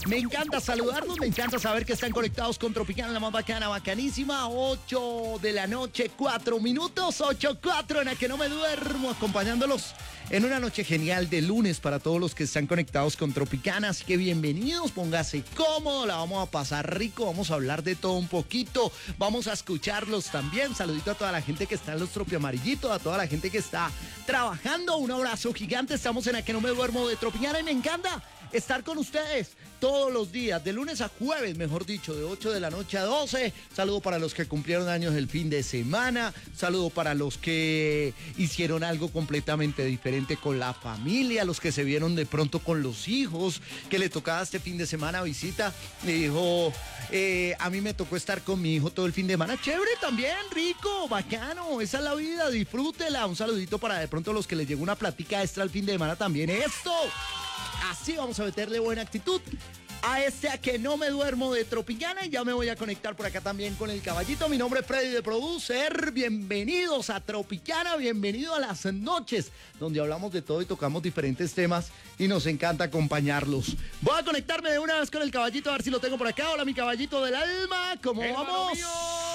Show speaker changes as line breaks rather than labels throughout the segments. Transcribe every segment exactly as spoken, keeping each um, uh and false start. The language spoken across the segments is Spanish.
Me encanta saludarlos, me encanta saber que están conectados con Tropicana, la más bacana, bacanísima. ocho de la noche, cuatro minutos, ocho cuatro, en la que no me duermo, acompañándolos en una noche genial de lunes para todos los que están conectados con Tropicana. Así que bienvenidos, póngase cómodo, la vamos a pasar rico, vamos a hablar de todo un poquito, vamos a escucharlos también. Saludito a toda la gente que está en los Tropiamarillitos, a toda la gente que está trabajando, un abrazo gigante. Estamos en la que no me duermo de Tropicana y me encanta estar con ustedes todos los días, de lunes a jueves, mejor dicho, de ocho de la noche a doce. Saludo para los que cumplieron años el fin de semana, saludo para los que hicieron algo completamente diferente con la familia, los que se vieron de pronto con los hijos, que le tocaba este fin de semana visita. Me dijo, eh, a mí me tocó estar con mi hijo todo el fin de semana. Chévere también, rico, bacano, esa es la vida, disfrútela. Un saludito para de pronto los que les llegó una platica extra el fin de semana también. ¡Esto! Así vamos a meterle buena actitud a este a que no me duermo de Tropicana, y ya me voy a conectar por acá también con el caballito. Mi nombre es Freddy de Producer. Bienvenidos a Tropicana, bienvenido a las noches donde hablamos de todo y tocamos diferentes temas y nos encanta acompañarlos. Voy a conectarme de una vez con el caballito a ver si lo tengo por acá. Hola, mi caballito del alma, ¿cómo vamos?
Mío.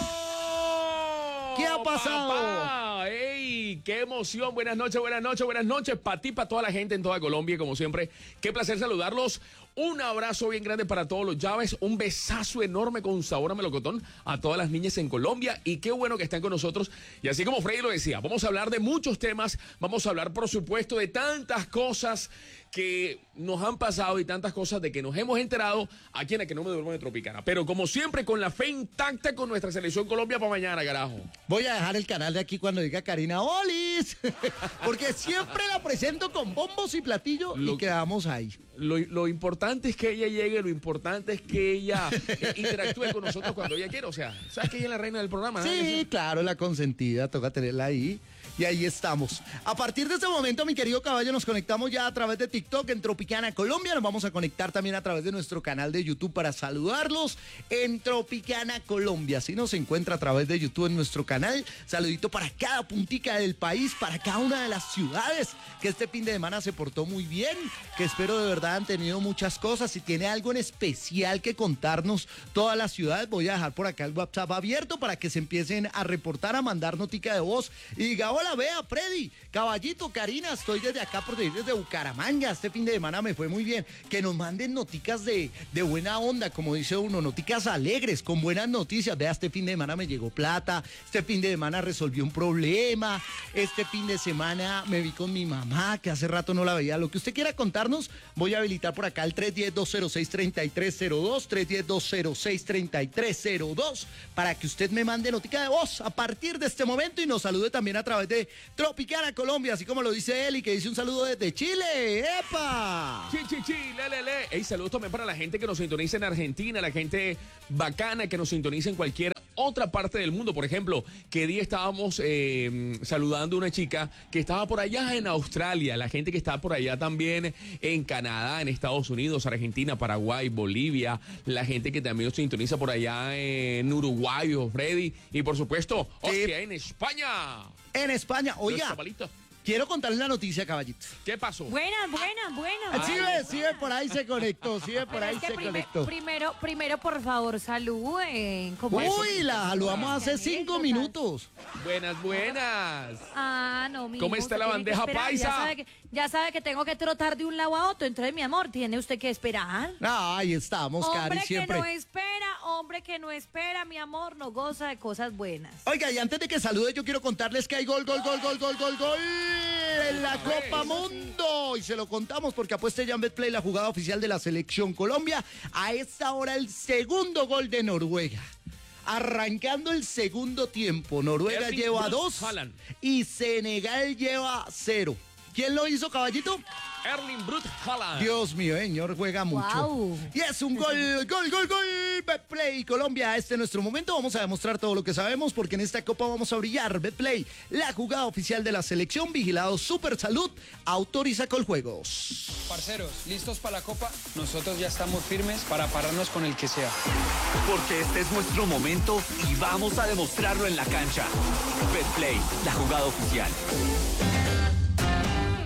¿Qué ha pasado?
Papá, ¡ey! ¡Qué emoción! Buenas noches, buenas noches, buenas noches para ti, para toda la gente en toda Colombia, como siempre. Qué placer saludarlos. Un abrazo bien grande para todos los llaves. Un besazo enorme con sabor a melocotón a todas las niñas en Colombia. Y qué bueno que están con nosotros. Y así como Freddy lo decía, vamos a hablar de muchos temas. Vamos a hablar, por supuesto, de tantas cosas que nos han pasado y tantas cosas de que nos hemos enterado aquí en la que no me duermo de Tropicana. Pero como siempre, con la fe intacta con nuestra selección Colombia para mañana, carajo.
Voy a dejar el canal de aquí cuando diga Karina Olis, porque siempre la presento con bombos y platillos y quedamos ahí.
Lo, lo importante es que ella llegue, lo importante es que ella eh, interactúe con nosotros cuando ella quiera. O sea, ¿sabes que ella es la reina del programa? ¿No?
Sí, claro, la consentida, toca tenerla ahí. Y ahí estamos. A partir de este momento, mi querido caballo, nos conectamos ya a través de TikTok en Tropicana Colombia. Nos vamos a conectar también a través de nuestro canal de YouTube para saludarlos en Tropicana Colombia. Así nos encuentra a través de YouTube en nuestro canal. Saludito para cada puntica del país, para cada una de las ciudades que este fin de semana se portó muy bien, que espero de verdad han tenido muchas cosas. Si tiene algo en especial que contarnos todas las ciudades, voy a dejar por acá el WhatsApp abierto para que se empiecen a reportar, a mandar notica de voz y diga, hola, vea, Freddy, caballito, Karina, estoy desde acá por decir desde Bucaramanga, este fin de semana me fue muy bien. Que nos manden noticas de, de buena onda, como dice uno, noticas alegres, con buenas noticias. Vea, este fin de semana me llegó plata, este fin de semana resolví un problema, este fin de semana me vi con mi mamá, que hace rato no la veía. Lo que usted quiera contarnos, voy a habilitar por acá el tres uno cero, dos cero seis, tres tres cero dos, tres uno cero, dos cero seis, tres tres cero dos, para que usted me mande notica de voz a partir de este momento y nos salude también a través de Tropicana Colombia, así como lo dice él, y que dice un saludo desde Chile. ¡Epa!
Chi, chi, chi, le, le, le. Ey, saludos también para la gente que nos sintoniza en Argentina, la gente bacana que nos sintoniza en cualquier otra parte del mundo. Por ejemplo, que día estábamos eh, saludando a una chica que estaba por allá en Australia, la gente que está por allá también en Canadá, en Estados Unidos, Argentina, Paraguay, Bolivia, la gente que también nos sintoniza por allá en Uruguay, Freddy, y por supuesto, hostia, en España.
En España, oiga. Quiero contarles la noticia, caballito.
¿Qué pasó?
Buenas, buenas, buenas.
Sí, ve, sí, ve, por ahí se conectó, sí, ve, por
Pero
ahí
es que
se
prime-
conectó.
Primero, primero, por favor, saluden. ¿Cómo
Uy,
es?
la saludamos hace
Qué
cinco
anécdotas.
minutos.
Buenas, buenas.
Ah, no, mi
¿Cómo
hijo,
está
usted
la
tiene que
bandeja
esperar.
paisa?
Ya sabe, que, ya sabe que tengo que trotar de un lado a otro. Entonces, mi amor, tiene usted que esperar.
Ah, ahí estamos, Cari,
Hombre que
siempre.
no espera, hombre que no espera, mi amor, no goza de cosas buenas.
Oiga, y antes de que salude, yo quiero contarles que hay gol, gol, gol, gol, gol, gol, gol en la Copa Mundo. Y se lo contamos porque apuesta ya en Betplay, la jugada oficial de la Selección Colombia. A esta hora el segundo gol de Noruega. Arrancando el segundo tiempo, Noruega
Erling
lleva
Braut
dos
Haaland.
y Senegal lleva cero. ¿Quién lo hizo, caballito?
Erling Braut Haaland.
Dios mío, señor, juega mucho.
Guau.
Y es un gol, gol, gol, gol. Betplay Colombia, este es nuestro momento. Vamos a demostrar todo lo que sabemos porque en esta copa vamos a brillar. Betplay, la jugada oficial de la selección, vigilado Super Salud, autoriza Coljuegos.
Parceros, ¿listos para la copa? Nosotros ya estamos firmes para pararnos con el que sea.
Porque este es nuestro momento y vamos a demostrarlo en la cancha. Betplay, la jugada oficial.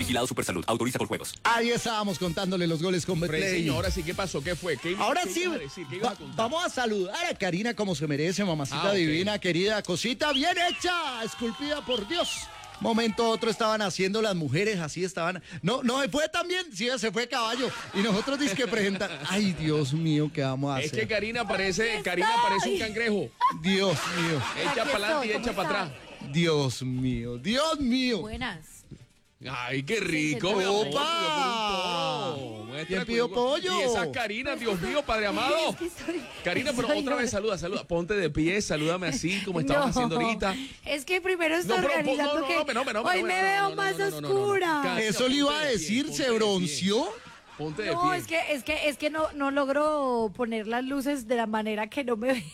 Vigilado Supersalud. Autoriza con juegos.
Ahí estábamos contándole los goles con
Hombre,
Betplay.
señora, sí, ¿qué pasó? ¿Qué fue? ¿Qué,
Ahora
qué
sí,
ibas a decir? ¿Qué ibas
va-
a contar?
vamos a saludar a Karina como se merece, mamacita
Ah, ok.
divina, querida, cosita bien hecha, esculpida por Dios. Momento otro estaban haciendo las mujeres, así estaban. No, no, se fue también, sí, se fue caballo. Y nosotros dice que presentar. Ay, Dios mío, ¿qué vamos a
Es
hacer?
que Karina parece,
Aquí
Karina parece un
estoy.
cangrejo.
Dios mío,
Echa
Aquí
para adelante y
estoy,
echa
¿cómo
para
está?
atrás.
Dios mío, Dios mío.
Buenas.
Ay, qué rico,
Sí,
mi amor.
¡Opa!
Cuidado por un toro. Muestra,
¿Quién pidió
cuidado.
pollo?
Y esa Karina, Dios mío, Padre amado.
Es que estoy-
Karina, pero
estoy-
otra vez saluda, saluda. Ponte de pie, salúdame así como estabas
No,
haciendo ahorita.
Es que primero estoy
No, pero, no,
organizando
no,
que
no, no, no, no,
hoy
no,
me
no,
veo
no, no,
más
no, no, no, no, no.
oscura.
Ca-
Eso le iba a
Ponte de pie,
decir,
ponte
¿se
de pie.
bronceó?
Ponte de
No,
pie.
es que es que es que no no logro poner las luces de la manera que no me ve.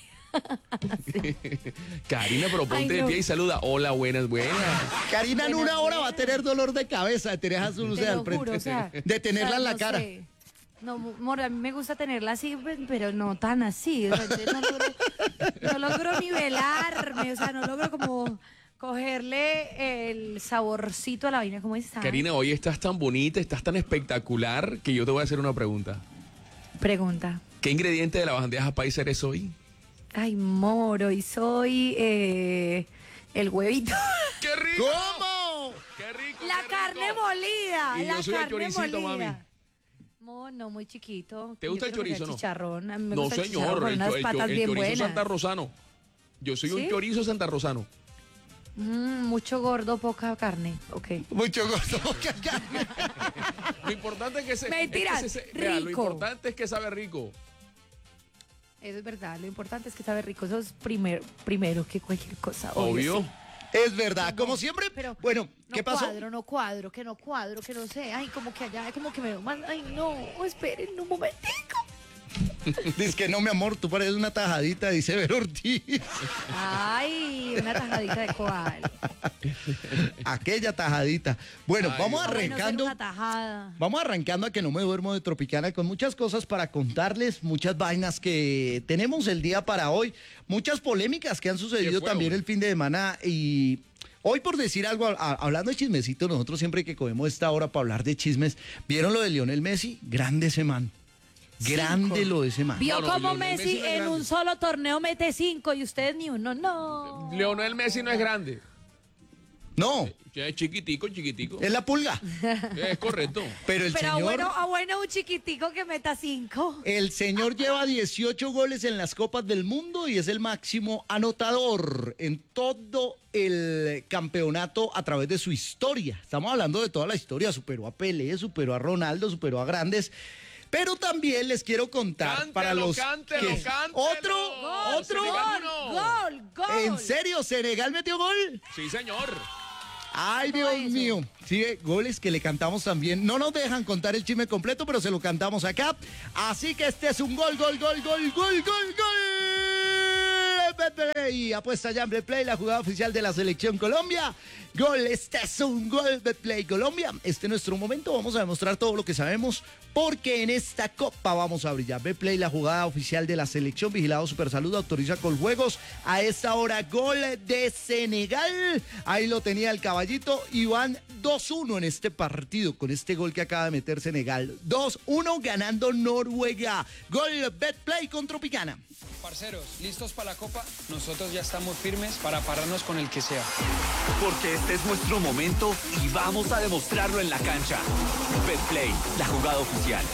Karina, pero ponte
Ay,
de
no.
pie y saluda. Hola, buenas, buenas.
Karina en
Buenas,
una hora va a
buenas.
tener dolor de cabeza de tener a su luz
Te
al
lo
frente.
juro, o sea,
de tenerla
o sea,
en la
no
cara.
sé. No, amor, a mí me gusta tenerla así, pues, pero no tan así. O sea, yo no logro, no logro nivelarme, o sea, no logro como cogerle el saborcito a la vaina, ¿cómo está?
Karina, hoy estás tan bonita, estás tan espectacular que yo te voy a hacer una pregunta.
Pregunta.
¿Qué ingrediente de la bandeja paisa eres hoy?
Ay, moro, y soy eh, el huevito.
¡Qué rico!
¿Cómo?
¡Qué rico!
La
qué
carne
rico!
molida.
Y yo
la
soy el
carne
choricito,
molida.
mami.
No, no, muy chiquito.
¿Te gusta
Yo
el
creo que
chorizo, no?
Chicharrón. A mí me
No,
gusta el chicharrón
señor,
con
el,
unas
cho- el cho-
patas
el
bien
chorizo
buenas.
santarrosano. Yo soy un
¿Sí?
chorizo santarrosano.
Mm, mucho gordo, poca carne. Ok.
Mucho gusto.
Lo importante es que se.
Mentiras,
es que se- vea, lo
rico.
importante es que sabe rico.
Eso es verdad. Lo importante es que sabe rico. Eso es primer, primero que cualquier cosa.
Obvio.
sí.
Es verdad, como siempre.
Pero
Bueno,
no
¿qué pasó?
cuadro, no cuadro, que no cuadro, que no sé. Ay, como que allá, como que me veo más. Ay, no, esperen un momentico.
Dice que no, mi amor, tú pareces una tajadita, dice Ver Ortiz.
Ay, una tajadita de cual.
Aquella tajadita. Bueno,
Ay,
vamos
Dios.
Ah, bueno, ser
arrancando.
una tajada.
Vamos arrancando a que no me duermo de Tropicana con muchas cosas para contarles, muchas vainas que tenemos el día para hoy, muchas polémicas que han sucedido
fue,
también
hombre?
el fin de semana y hoy por decir algo, a- a- hablando de chismecito, nosotros siempre que cogemos esta hora para hablar de chismes, ¿vieron lo de Lionel Messi? Grande ese man. Grande
Cinco.
lo de ese man.
Vio
No, no,
como
Lionel
Messi
Messi no es
en
grande.
un solo torneo mete cinco y ustedes ni uno. No.
Leonel Messi no es grande.
No,
Es chiquitico, chiquitico.
es la pulga.
Es correcto.
Pero el
Pero
señor...
bueno, ah, bueno, un chiquitico que meta cinco.
El señor lleva dieciocho goles en las Copas del Mundo y es el máximo anotador en todo el campeonato a través de su historia. Estamos hablando de toda la historia. Superó a Pelé, superó a Ronaldo, superó a grandes. Pero también les quiero contar
Cántelo,
para los
cántelo,
que-
cántelo.
otro,
Gol,
otro.
Senegal.
Gol,
uno.
gol, gol.
¿En serio? ¿Senegal metió gol?
Sí, señor.
Ay,
¿Cómo
Dios
es eso?
mío. Sí, ve, goles que le cantamos también. No nos dejan contar el chisme completo, pero se lo cantamos acá. Así que este es un gol, gol, gol, gol, gol, gol, gol. Betplay. Apuesta ya en Betplay, la jugada oficial de la Selección Colombia. Gol, este es un gol, Betplay Colombia. Este es nuestro momento. Vamos a demostrar todo lo que sabemos, porque en esta copa vamos a brillar. Betplay, la jugada oficial de la Selección. Vigilado Supersalud, autoriza con juegos. A esta hora, gol de Senegal. Ahí lo tenía el caballito. Y van dos uno en este partido con este gol que acaba de meter Senegal. dos uno ganando Noruega. Gol Betplay con Tropicana.
Parceros, ¿listos para la Copa? Nosotros ya estamos firmes para pararnos con el que sea.
Porque este es nuestro momento y vamos a demostrarlo en la cancha. Betplay, la jugada oficial.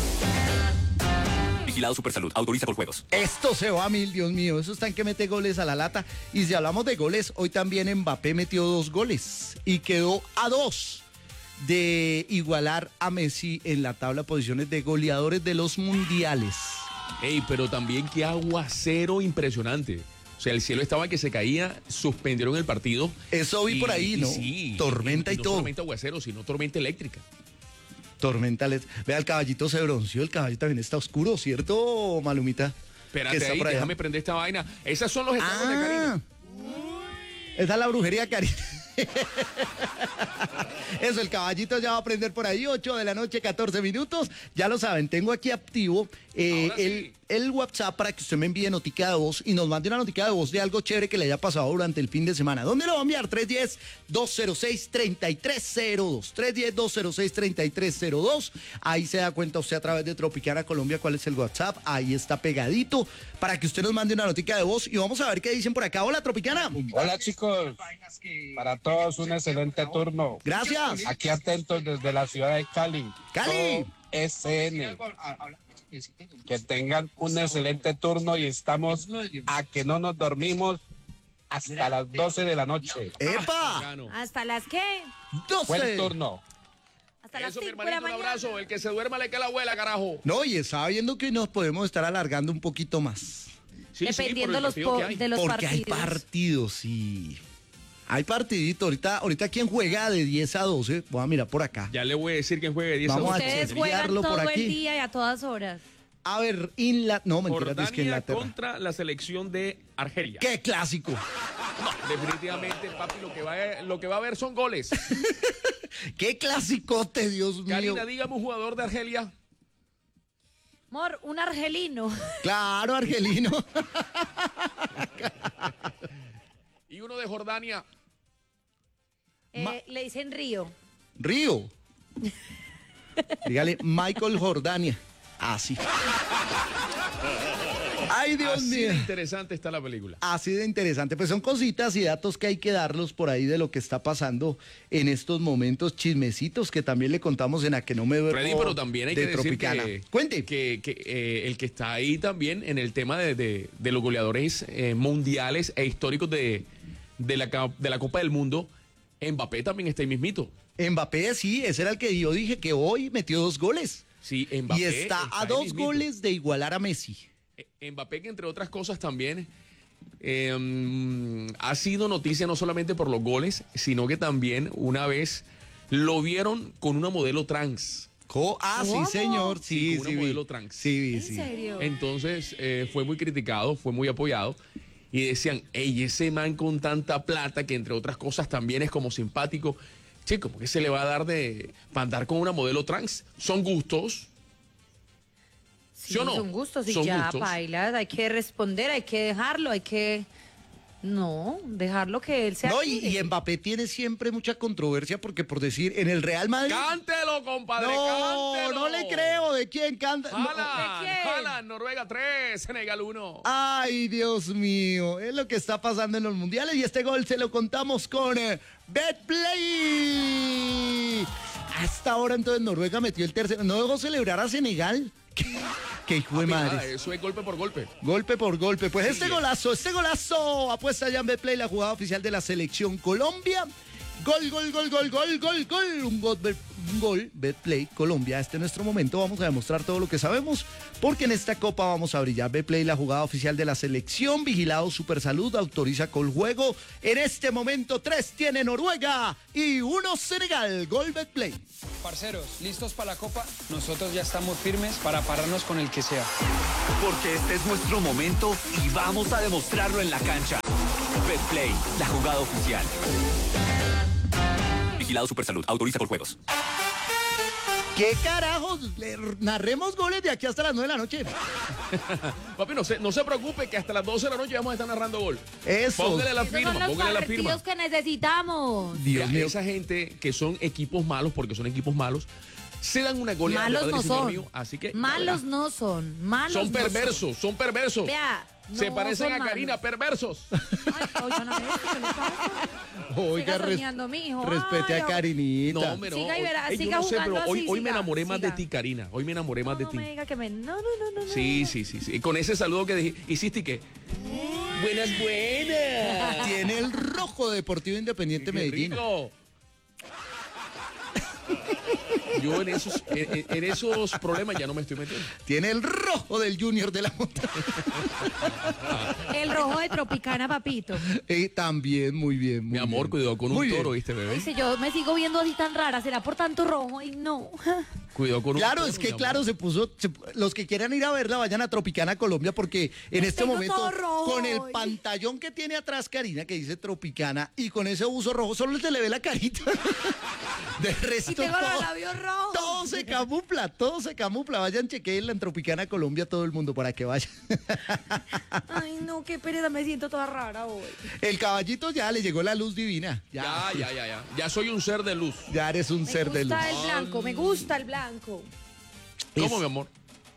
Vigilado Supersalud. Autoriza con juegos.
Esto se va a mil, Dios mío. Eso está en que mete goles a la lata. Y si hablamos de goles, hoy también Mbappé metió dos goles y quedó a dos de igualar a Messi en la tabla de posiciones de goleadores de los mundiales.
Ey, pero también qué aguacero impresionante. O sea, el cielo estaba que se caía, suspendieron el partido.
Eso vi por ahí,
y
¿no?
sí,
Tormenta y
no
todo.
solamente aguacero, sino tormenta eléctrica.
Tormenta. les- Vea, el caballito se bronceó. El caballito también está oscuro, ¿cierto, Malumita? Que
Espérate
está
ahí,
por allá.
déjame prender esta vaina. Esas son los estragos de
Ah,
Karina.
esa es la brujería, Karina. Eso, el caballito ya va a prender por ahí, ocho de la noche, catorce minutos. Ya lo saben, tengo aquí activo eh,
Ahora sí.
el, el WhatsApp para que usted me envíe notica de voz y nos mande una notica de voz de algo chévere que le haya pasado durante el fin de semana. ¿Dónde lo va a enviar? tres uno cero, dos cero seis, tres tres cero dos. tres uno cero, dos cero seis, tres tres cero dos. Ahí se da cuenta usted a través de Tropicana Colombia cuál es el WhatsApp. Ahí está pegadito para que usted nos mande una notica de voz y vamos a ver qué dicen por acá. Hola, Tropicana.
Hola chicos, para todos un excelente turno.
Gracias.
Aquí atentos desde la ciudad de Cali.
Cali.
S N. Que tengan un excelente turno y estamos a que no nos dormimos hasta las doce de la noche.
¡Epa!
Bacano.
¿Hasta las qué?
Buen
doce.
turno.
Hasta las
Eso, mi
cinco de la
hermanito, un
mañana.
abrazo. El que se duerma le queda la abuela, carajo.
No, y estaba viendo que nos podemos estar alargando un poquito más.
Sí,
Dependiendo
sí, por el
los
partido
po-
que hay.
de los
Porque hay
partidos.
partidos, sí. Hay partidito. Ahorita, ahorita ¿quién juega de diez a doce? Voy a mirar por acá.
Ya le voy a decir quién juegue diez a
Vamos a
doce.
Ustedes juegan
chequearlo por
todo
aquí.
el día y a todas horas.
A ver, Inla... No, mentira, es que
Jordania
Inglaterra.
contra la selección de Argelia.
¡Qué clásico!
No, definitivamente, papi, lo que va a, lo que va a haber son goles.
¡Qué clasicote, Dios mío!
Karina, dígame un jugador de Argelia.
Mor, un argelino.
Claro, Argelino.
Y uno de Jordania.
Eh,
Ma-
le dicen Río.
Río. Dígale, Michael Jordania. Así. Ay, Dios
Así
mío.
de interesante está la película.
Así de interesante. Pues son cositas y datos que hay que darlos por ahí de lo que está pasando en estos momentos, chismecitos que también le contamos en A Que No Me Duermo.
Freddy, pero también hay
de
que decir
Tropicana.
que,
Cuente.
que, que, eh, el que está ahí también en el tema de, de- de los goleadores eh, mundiales e históricos de, de, la, ca- de la Copa del Mundo, Mbappé también está ahí mismito.
Mbappé, sí, ese era el que yo dije que hoy metió dos goles.
Sí, Mbappé
y está, a
ahí
dos
mismito.
goles de igualar a Messi.
Eh, Mbappé, que entre otras cosas también eh, mm, ha sido noticia no solamente por los goles, sino que también una vez lo vieron con una modelo trans.
Co- ah,
¿Cómo?
sí, señor.
Sí,
Sí,
con
sí.
una
vi.
modelo trans.
Sí, vi,
¿En
sí.
serio?
Entonces eh, fue muy criticado, fue muy apoyado. Y decían, ey, ese man con tanta plata, que entre otras cosas también es como simpático. Che, ¿cómo que se le va a dar de para andar con una modelo trans? Son gustos.
Sí,
¿Sí o no?
son gustos y
Son
ya,
gustos.
bailas. Hay que responder, hay que dejarlo, hay que... No, dejarlo que él sea
No, y,
libre.
y Mbappé tiene siempre mucha controversia porque, por decir, en el Real Madrid.
¡Cántelo, compadre!
No,
cántelo.
no le creo. ¿De quién canta? No.
Haaland,
¿De quién?
Haaland, Noruega tres, Senegal uno.
Ay, Dios mío, es lo que está pasando en los mundiales y este gol se lo contamos con eh, Betplay. Hasta ahora entonces Noruega metió el tercero. ¿No dejó celebrar a Senegal? ¿Qué, qué hijo de
Papi, nada,
madre?
eso es golpe por golpe.
Golpe por golpe. Pues este
Sí.
golazo, este golazo, apuesta ya en Betplay, la jugada oficial de la selección Colombia. Gol, gol, gol, gol, gol, gol, gol. Un gol, Bet- un gol, Betplay Colombia. Este es nuestro momento. Vamos a demostrar todo lo que sabemos, porque en esta copa vamos a brillar. Betplay, la jugada oficial de la selección. Vigilado Supersalud, autoriza con juego. En este momento, tres tiene Noruega y uno Senegal. Gol, Betplay.
Parceros, ¿listos para la Copa? Nosotros ya estamos firmes para pararnos con el que sea.
Porque este es nuestro momento y vamos a demostrarlo en la cancha. Betplay, la jugada oficial. Vigilado Supersalud, autoriza con juegos.
¿Qué carajos? Le narremos goles de aquí hasta las nueve de la noche.
Papi, no se, no se preocupe que hasta las doce de la noche vamos a estar narrando gol.
Eso.
Póngale la
Esos
firma,
son los
póngale la firma.
partidos que necesitamos.
Dios
Mira,
mío.
esa gente que son equipos malos, porque son equipos malos, se dan una goleada.
Malos
padre
no
y señor
son.
mío, así que,
Malos no son. Malos
son
no
perversos, son perversos.
Vea,
se
no
parecen
son
a Karina,
malos.
perversos.
Ay, oigan, a ver, ¿qué le pasa?
Oiga,
Siga
res-
soñando, mijo.
respete
Ay,
a Karinita.
No, hombre, no.
Siga y verá,
Ey, yo
siga
no sé,
jugando
pero hoy,
así,
hoy me
siga,
enamoré más de
siga.
ti, Karina. Hoy me enamoré más
No,
de
no
ti.
me diga que me... No, no, no, no. no.
Sí, sí, sí, sí. Y con ese saludo que dije, hiciste y qué. Buenas, buenas.
Tiene el rojo Deportivo Independiente
Qué
Medellín.
rico. Yo en esos, en, en esos problemas ya no me estoy metiendo.
Tiene el rojo del Junior de la Montaña.
El rojo de Tropicana, papito.
Eh, también, muy bien. Muy
Mi amor,
bien.
cuidado con
Muy
un
bien.
toro, ¿viste, bebé?
Dice, yo me sigo viendo así tan rara. ¿Será por tanto rojo? Y no.
Cuidado con un
Claro,
toro,
es que
mi
claro,
amor.
se puso, se- los que quieran ir a verla vayan a Tropicana Colombia porque en este
Tengo
momento
todo rojo
con el
hoy.
pantallón que tiene atrás Karina que dice Tropicana y con ese buzo rojo solo se le ve la carita. De resto
Y tengo los
todo,
labios rojo.
Todo se camufla, todo se camufla. Vayan, chequeen la Tropicana Colombia todo el mundo para que vayan.
Ay, no, qué pereza, me siento toda rara hoy.
El caballito ya le llegó la luz divina. Ya,
Ya, ya, ya, ya. Ya soy un ser de luz.
ya eres un
Me
ser de luz.
gusta el blanco, me gusta el blanco.
¿Cómo,
Es-
mi amor?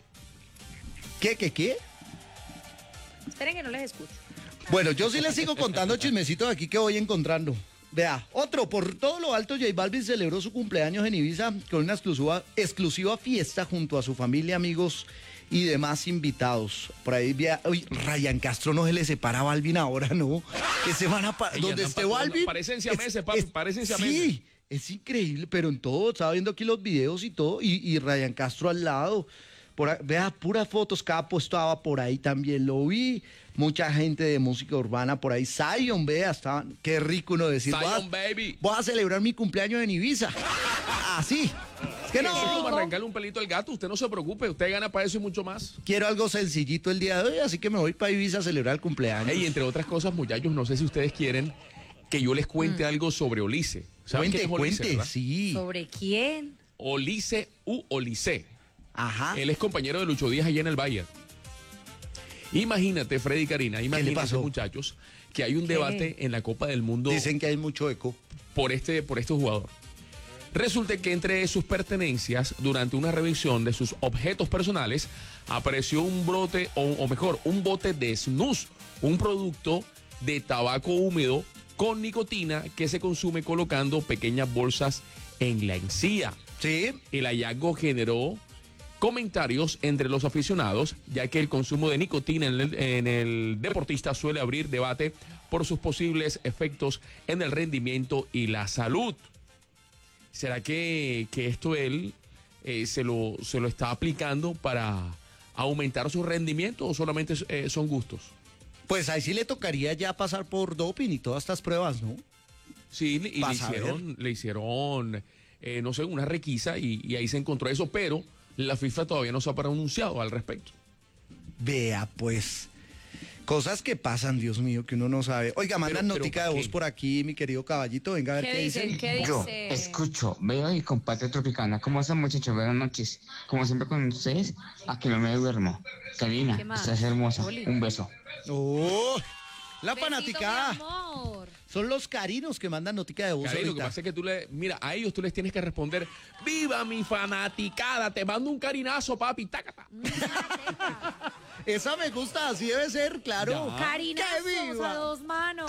¿Qué, qué, qué?
Esperen que no les escucho.
Bueno, yo sí les sigo contando chismecitos aquí que voy encontrando. Vea, otro, por todo lo alto, J Balvin celebró su cumpleaños en Ibiza con una exclusiva, exclusiva fiesta junto a su familia, amigos y demás invitados. Por ahí, vea, uy, Ryan Castro no se le separa a Balvin ahora, ¿no? Que se van a... pa-
Ey,
donde
andan
esté
pa' todo,
Balvin...
parecen siameses, papi, parecen siameses.
Sí, es increíble, pero en todo, estaba viendo aquí los videos y todo, y, y Ryan Castro al lado. Por, ahí- vea, puras fotos, Capo estaba por ahí también, lo vi. Mucha gente de música urbana por ahí. Zion, vea, estaba, qué rico uno decir. voy a-
Zion, baby.
Voy a celebrar mi cumpleaños en Ibiza. Así. Es que
Eso es como
no.
arrancarle un pelito al gato. Usted no se preocupe. Usted gana para eso y mucho más.
Quiero algo sencillito el día de hoy, así que me voy para Ibiza a celebrar el cumpleaños.
Ey, entre otras cosas, muchachos, no sé si ustedes quieren que yo les cuente algo sobre Olice. ¿Saben
cuente,
quién es Olice,
cuente,
verdad?
sí.
¿Sobre quién?
Olice u Olice.
Ajá.
Él es compañero de Lucho Díaz allá en el Bayern. Imagínate, Freddy y Karina, imagínense,
pasó?
muchachos, que hay un
¿Qué?
debate en la Copa del Mundo
Dicen que hay mucho eco.
por este, por este jugador. Resulta que entre sus pertenencias, durante una revisión de sus objetos personales, apareció un brote, o, o mejor, un bote de snus, un producto de tabaco húmedo con nicotina que se consume colocando pequeñas bolsas en la encía.
Sí.
El hallazgo generó comentarios entre los aficionados, ya que el consumo de nicotina en el, en el deportista suele abrir debate por sus posibles efectos en el rendimiento y la salud. ¿Será que, que esto él eh, se, lo, se lo está aplicando para aumentar su rendimiento o solamente eh, son gustos?
Pues ahí sí le tocaría ya pasar por doping y todas estas pruebas, ¿no?
Sí, y le
Vas a
hicieron, le hicieron eh, no sé, una requisa y, y ahí se encontró eso, pero la FIFA todavía no se ha pronunciado al respecto.
Vea, pues. Cosas que pasan, Dios mío, que uno no sabe. Oiga, mandan
Pero- pero
notica de
¿para
voz
qué?
por aquí, mi querido caballito. Venga a ver
¿Qué
qué,
dicen?
dicen.
¿Qué
Yo
dice?
escucho, veo y comparto Tropicana. ¿Cómo están, muchachos? Buenas noches. Como siempre con ustedes, aquí no me duermo. Karina,
¿Qué más?
estás hermosa.
Oli.
Un beso.
Oh, la
Besito,
fanaticada.
mi amor.
Son los carinos que mandan notica de voz
Cari, lo que
ahorita.
pasa es que tú le, mira, a ellos tú les tienes que responder, viva mi fanaticada, te mando un carinazo, papi, tácata.
Esa me gusta, así debe ser, claro.
Ya.
Carinazos
¡Qué viva!
a dos manos.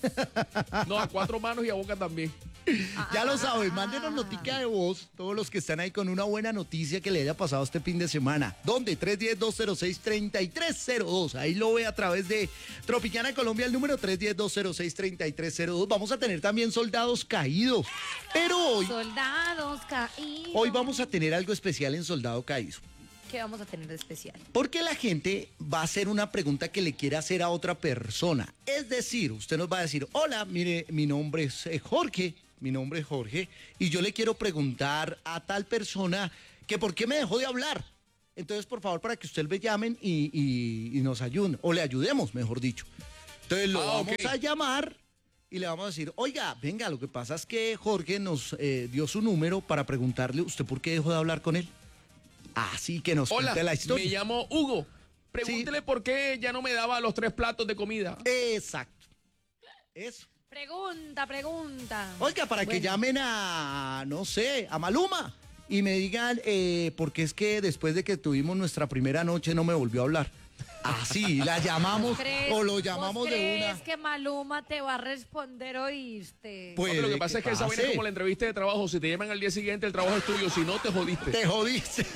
No, a cuatro manos y a boca también.
Ya lo saben, mándenos notica de voz, todos los que están ahí con una buena noticia que le haya pasado este fin de semana. ¿Dónde? tres uno cero, dos cero seis, tres tres cero dos. Ahí lo ve a través de Tropicana Colombia, el número tres uno cero, dos cero seis, tres tres cero dos. Vamos a tener también soldados caídos. Pero hoy,
Soldados caídos.
hoy vamos a tener algo especial en Soldado Caído.
¿Qué vamos a tener de especial?
Porque la gente va a hacer una pregunta que le quiere hacer a otra persona. Es decir, usted nos va a decir, hola, mire, mi nombre es eh, Jorge, mi nombre es Jorge, y yo le quiero preguntar a tal persona que por qué me dejó de hablar. Entonces, por favor, para que usted le llamen y, y- y nos ayuden, o le ayudemos, mejor dicho. Entonces lo
Ah,
vamos
ok.
a llamar y le vamos a decir, oiga, venga, lo que pasa es que Jorge nos eh, dio su número para preguntarle, ¿usted por qué dejó de hablar con él? Así que nos
Hola,
cuente la historia.
me llamo Hugo. Pregúntele por qué ya no me daba los tres platos de comida.
Exacto. Eso.
Pregunta, pregunta.
Oiga, para que
Bueno.
llamen a, no sé, a Maluma y me digan, eh, porque es que después de que tuvimos nuestra primera noche no me volvió a hablar. Así, la llamamos
¿Crees-
o lo
vos
llamamos de
crees
una.
que Maluma te va a responder, oíste?
Pues,
No, pero lo que
Puede
pasa
que
es que esa vaina
pase.
es como la entrevista de trabajo. Si te llaman al día siguiente, el trabajo es tuyo. Si no, te jodiste.
Te jodiste.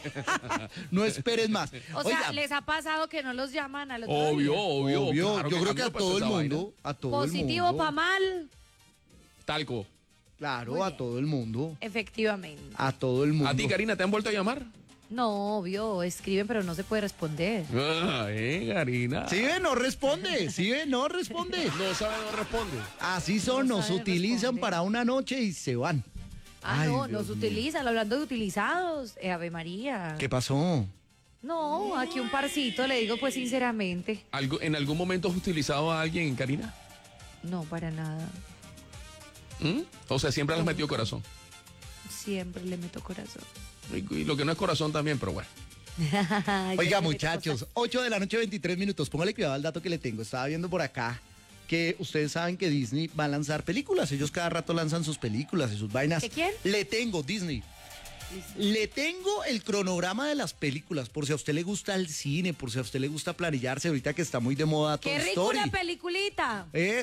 No esperes más.
O sea,
Oiga,
¿les ha pasado que no los llaman al otro
Obvio,
día?
obvio.
obvio,
claro
yo creo
mí
que
me
a
pasó
todo el
esa
mundo,
vaina.
a todo el
Positivo
mundo.
para mal,
Talco.
Claro,
Muy
a
bien.
todo el mundo.
efectivamente.
A todo el mundo.
¿A ti, Karina, te han vuelto a llamar?
No, obvio, escriben pero no se puede responder.
Ah, eh, Karina.
Sí, ve, no responde. Sí, ve, no responde.
No sabe, no responde.
Así son,
No
nos
sabe
utilizan
responder.
para una noche y se van.
Ah,
Ay,
no,
Dios
nos
mío.
utilizan, hablando de utilizados, eh, Ave María.
¿Qué pasó?
No, aquí un parcito, le digo pues sinceramente.
¿Algo, ¿En algún momento has utilizado a alguien, Karina?
No, para nada.
¿Mm? O sea, siempre le has metido corazón.
siempre le meto corazón.
Y, y lo que no es corazón también, pero bueno.
Oiga, muchachos, ocho de la noche, veintitrés minutos. Póngale cuidado al dato que le tengo. Estaba viendo por acá que ustedes saben que Disney va a lanzar películas. Ellos cada rato lanzan sus películas y sus vainas.
¿De quién?
Le tengo, Disney. Le tengo el cronograma de las películas, por si a usted le gusta el cine, por si a usted le gusta planillarse ahorita que está muy de moda Toy
¡Qué rico
Story.
una peliculita!
Eh,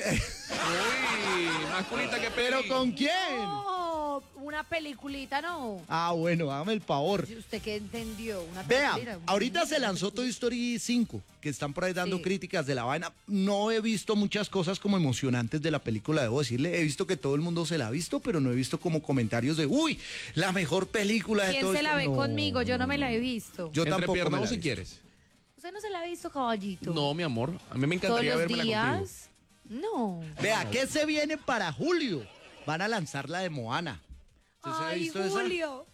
Uy, más culita que peli.
¿Pero con quién?
No, una peliculita no.
Ah, bueno, hágame el favor.
¿Usted qué entendió? Una
Vea,
peliculita.
ahorita se lanzó Toy Story cinco, que están por ahí dando
Sí.
críticas de la vaina. No he visto muchas cosas como emocionantes de la película, debo decirle. He visto que todo el mundo se la ha visto, pero no he visto como comentarios de, uy, la mejor película de
¿Quién
Toy
se la
Story".
ve
No,
conmigo? Yo no me la he visto.
Yo
Entre
tampoco me
piernas
la he
si
visto.
quieres.
¿Usted no se la ha visto, caballito?
No, mi amor. A mí me
¿Todos
encantaría
los
verla contigo.
días? No.
Vea, ¿qué se viene para julio? Van a lanzar la de Moana. ¿Usted se ha
Ay,
visto esa?
Julio.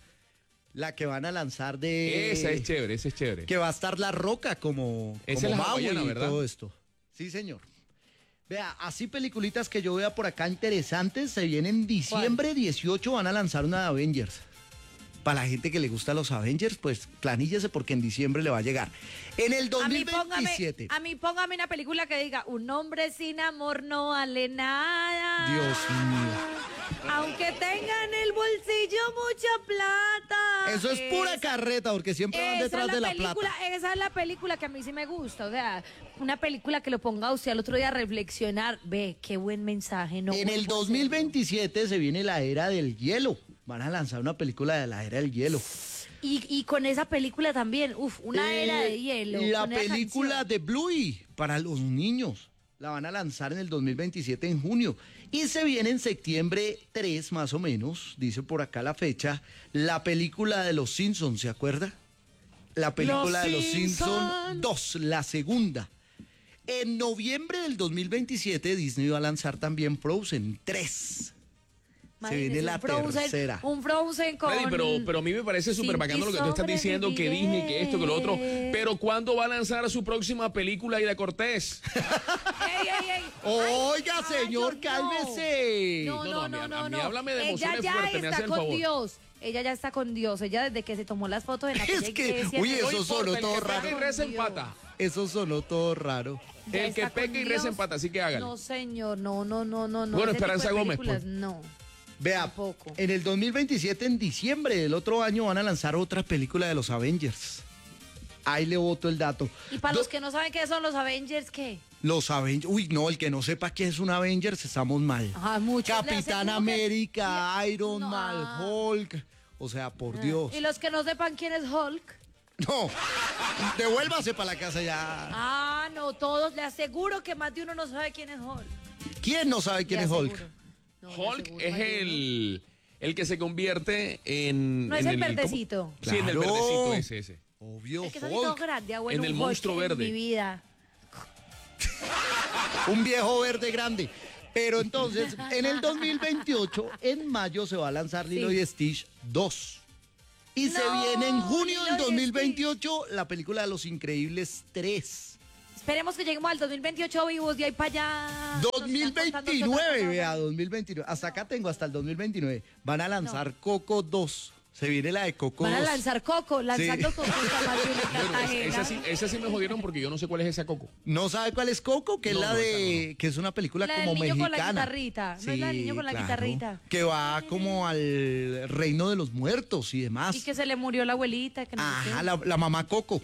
La que van a lanzar de...
Esa es chévere, esa es chévere.
Que va a estar La Roca como,
Esa
como
es la
Maui
hawaiana,
y
¿verdad?
todo esto. Sí, señor. Vea, así peliculitas que yo vea por acá interesantes, se vienen en diciembre dieciocho, van a lanzar una de Avengers. Para la gente que le gusta los Avengers, pues planíllese porque en diciembre le va a llegar. En el
A mí, póngame,
dos mil veintisiete.
a mí póngame una película que diga, un hombre sin amor no vale nada.
Dios mío.
Aunque tenga en el bolsillo mucha plata.
Eso es pura
Esa-
carreta, porque siempre van
esa
detrás
es la
de la
película,
plata.
Esa es la película que a mí sí me gusta. O sea, una película que lo ponga a usted al otro día a reflexionar. Ve, qué buen mensaje. No
En el
vuelvo a
dos mil
hacerlo.
veintisiete se viene la era del hielo. Van a lanzar una película de la era del hielo.
Y, y con esa película también, uf, una
Eh,
era de hielo.
La
con esa
película
canción.
de Bluey para los niños. La van a lanzar en el dos mil veintisiete en junio. Y se viene en septiembre tres más o menos, dice por acá la fecha, la película de los Simpsons, ¿se acuerda? La película
Los
de los Simpsons
Simpson.
dos, la segunda. En noviembre del dos mil veintisiete Disney va a lanzar también Frozen tres. Se
Imagínese,
viene la
un Frozen,
tercera.
Un Frozen con...
Freddy, pero, pero a mí me parece súper
Sin
bacano lo que tú estás
ti
diciendo, que Disney, que esto, que lo otro.
sobreviviré.
Pero ¿cuándo va a lanzar su próxima película, Ida Cortés?
¡Ey, ey, ey!
Oiga,
Ay,
señor,
no.
cálmese.
No,
No,
no,
no, a
no,
mí- a
no,
mí
no.
háblame de
Ella
emociones
ya
fuertes, me
está
hace el
con
favor.
Dios. Ella ya está con Dios. Ella desde que se tomó las fotos en la
Es que, uy,
No
eso sonó
importa, el
todo
que
raro.
peca y reza empata.
Eso sonó todo raro.
El que peca y reza empata, así que hágalo.
No, señor, no, no, no, no, no.
Bueno,
ese tipo
Esperanza
de
Gómez,
películas,
pues.
No.
Vea,
Tampoco.
en el dos mil veintisiete, en diciembre del otro año, van a lanzar otra película de los Avengers. Ahí le boto el dato.
Y para
Do-
los que no saben qué son los Avengers, ¿qué?
Los Avengers. Uy, no, el que no sepa qué es un Avengers, estamos mal.
Ajá, muchos le
Capitán
hacen como que-
América, Iron
No,
Man,
ah.
Hulk. O sea, por Dios.
Y los que no sepan quién es Hulk.
No, devuélvase para la casa ya.
Ah, no, todos. Le aseguro que más de uno no sabe quién es Hulk.
¿Quién no sabe quién
Le
es Hulk?
aseguro. No, le
Hulk
aseguro,
es
más de uno.
el, el que se convierte en...
No es
en
el
¿cómo?
verdecito.
Sí, en el
Claro.
verdecito ese, ese.
Obvio,
Es que son todo
Hulk.
grande, abuelo.
En el
un Hulk
monstruo
en
verde.
mi vida.
Un viejo verde grande. Pero entonces, en el dos mil veintiocho, en mayo, se va a lanzar Lilo
Sí.
y Stitch dos. Y se
No,
viene en junio
Lilo
del
y
dos mil veintiocho la película de Los Increíbles tres.
Esperemos que lleguemos al dos mil veintiocho vivos de ahí para allá.
dos mil veintinueve, vea, dos mil veintinueve. Hasta acá tengo, hasta el dos mil veintinueve. Van a lanzar Coco dos. Se viene la de Coco
Van a
dos.
lanzar Coco, lanzando
Sí.
Coco. está más de una
Bueno, esa,
Cartagena.
esa sí, esa sí me jodieron porque yo no sé cuál es esa Coco.
¿No sabe cuál es Coco? Que
No,
es la
no,
de...
esa no.
que es una película
La del
como
niño con la
mexicana.
guitarrita. ¿No es la del niño con la guitarrita?
Que va como al reino de los muertos y demás.
Y que se le murió la abuelita. Que no sé
Ajá,
qué.
la, la mamá Coco.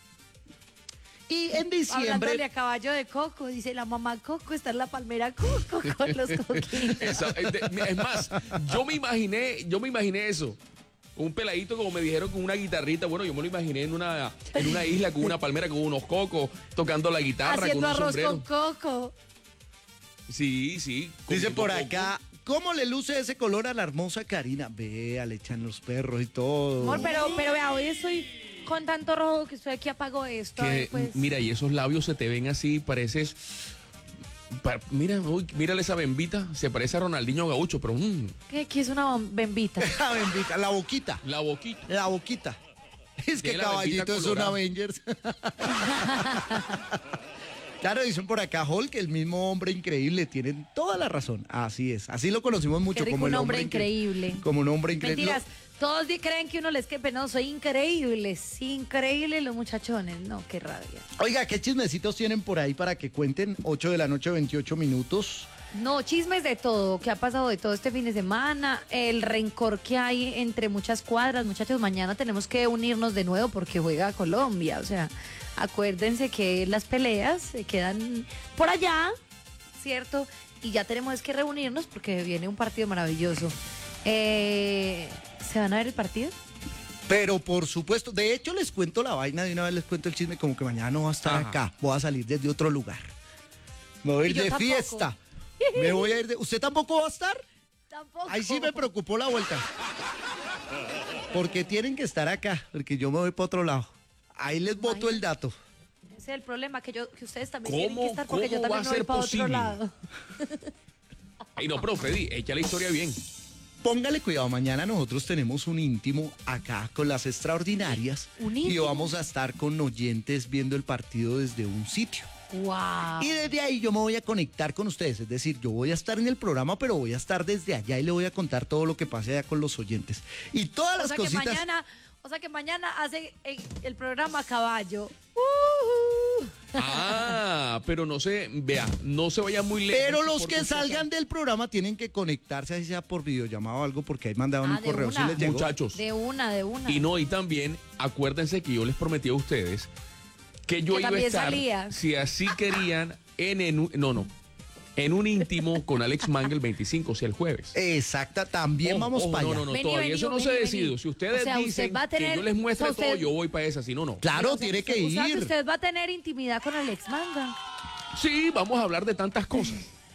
Y en
Hablándole
diciembre...
a caballo de Coco, dice la mamá Coco está en la palmera Coco con los coquitos.
Esa- es, de- es más, yo me imaginé, yo me imaginé eso. Un peladito, como me dijeron, con una guitarrita. Bueno, yo me lo imaginé en una, en una isla con una palmera, con unos cocos, tocando la guitarra,
Haciendo
con un
arroz
sombrero.
con coco.
Sí, sí.
Dice
comiendo
por
coco.
acá, ¿cómo le luce ese color a la hermosa Karina? Vea, le echan los perros y todo.
Amor, pero, pero vea, hoy estoy con tanto rojo que estoy aquí apago esto. a
Que,
ver, pues.
Mira, y esos labios se te ven así, pareces... pa- mira, uy, mírale esa bembita, se parece a Ronaldinho Gaucho, pero mm,
¿Qué, qué es una bom- bembita?
La bendita, la boquita,
la boquita.
la boquita. Es que
Tiene la bendita
Caballito es un
colorada.
Avengers. Claro, dicen por acá, Hulk, el mismo hombre increíble, tienen toda la razón. Así es, así lo conocimos mucho
Qué rico,
como el
un
hombre,
hombre increíble.
Como un hombre increíble.
Mentiras, todos di- creen que uno les quepe, no, soy increíble, sí, increíble los muchachones, no, qué rabia.
Oiga, ¿qué chismecitos tienen por ahí para que cuenten? ocho de la noche, veintiocho minutos.
No, chismes de todo, que ha pasado de todo este fin de semana, el rencor que hay entre muchas cuadras, muchachos, mañana tenemos que unirnos de nuevo porque juega Colombia, o sea, acuérdense que las peleas se quedan por allá, ¿cierto? Y ya tenemos que reunirnos porque viene un partido maravilloso. Eh, ¿Se van a ver el partido?
Pero por supuesto, de hecho les cuento la vaina, de una vez les cuento el chisme, como que mañana no va a estar
Ajá.
acá, voy a salir desde otro lugar. Me voy a ir
Y yo
de
tampoco.
fiesta. Me voy a ir de... ¿Usted tampoco va a estar?
Tampoco.
Ahí sí me preocupó la vuelta. Porque tienen que estar acá, porque yo me voy para otro lado. Ahí les boto el dato.
Ese es el problema, que yo que ustedes también
¿Cómo-
tienen que estar porque yo
cómo va
también
a
me voy
ser
para otro
posible?
lado.
Ay, no, pero Freddy, echa la historia bien.
Póngale cuidado, mañana nosotros tenemos un íntimo acá con las extraordinarias.
¿Un
Y
íntimo?
vamos a estar con oyentes viendo el partido desde un sitio.
Wow.
Y desde ahí yo me voy a conectar con ustedes, es decir, yo voy a estar en el programa, pero voy a estar desde allá y le voy a contar todo lo que pase allá con los oyentes. Y todas
O
las
sea que
cositas...
mañana, o sea que mañana hace el, el programa a caballo. Uh-huh.
Ah, pero no se, vea, no se vaya muy lejos.
Pero los
porque
que
usted
salgan del programa tienen que conectarse, así sea por videollamada o algo, porque ahí mandaban
Ah,
un
de
correo. ¿Sí
una.
les llegó?
Muchachos,
De una, de una.
y no, y también, acuérdense que yo les prometí a ustedes que yo
Que
iba a
también
estar,
salía.
si así querían, en, en un- no, no, en un íntimo con Alex Manga el veinticinco, o sea, el jueves.
Exacta, también
Ojo,
vamos
ojo,
para
no,
allá.
no, no,
Vení,
todavía
vení,
eso no
vení,
se ha
vení.
decidido. Si ustedes
O sea, usted
dicen
va a tener-
que yo les muestre
o sea, usted-
todo, yo voy para esa, si no, no.
Claro,
O sea,
tiene que
o sea, que
ir.
usted va a tener intimidad con Alex Manga.
Sí, vamos a hablar de tantas cosas.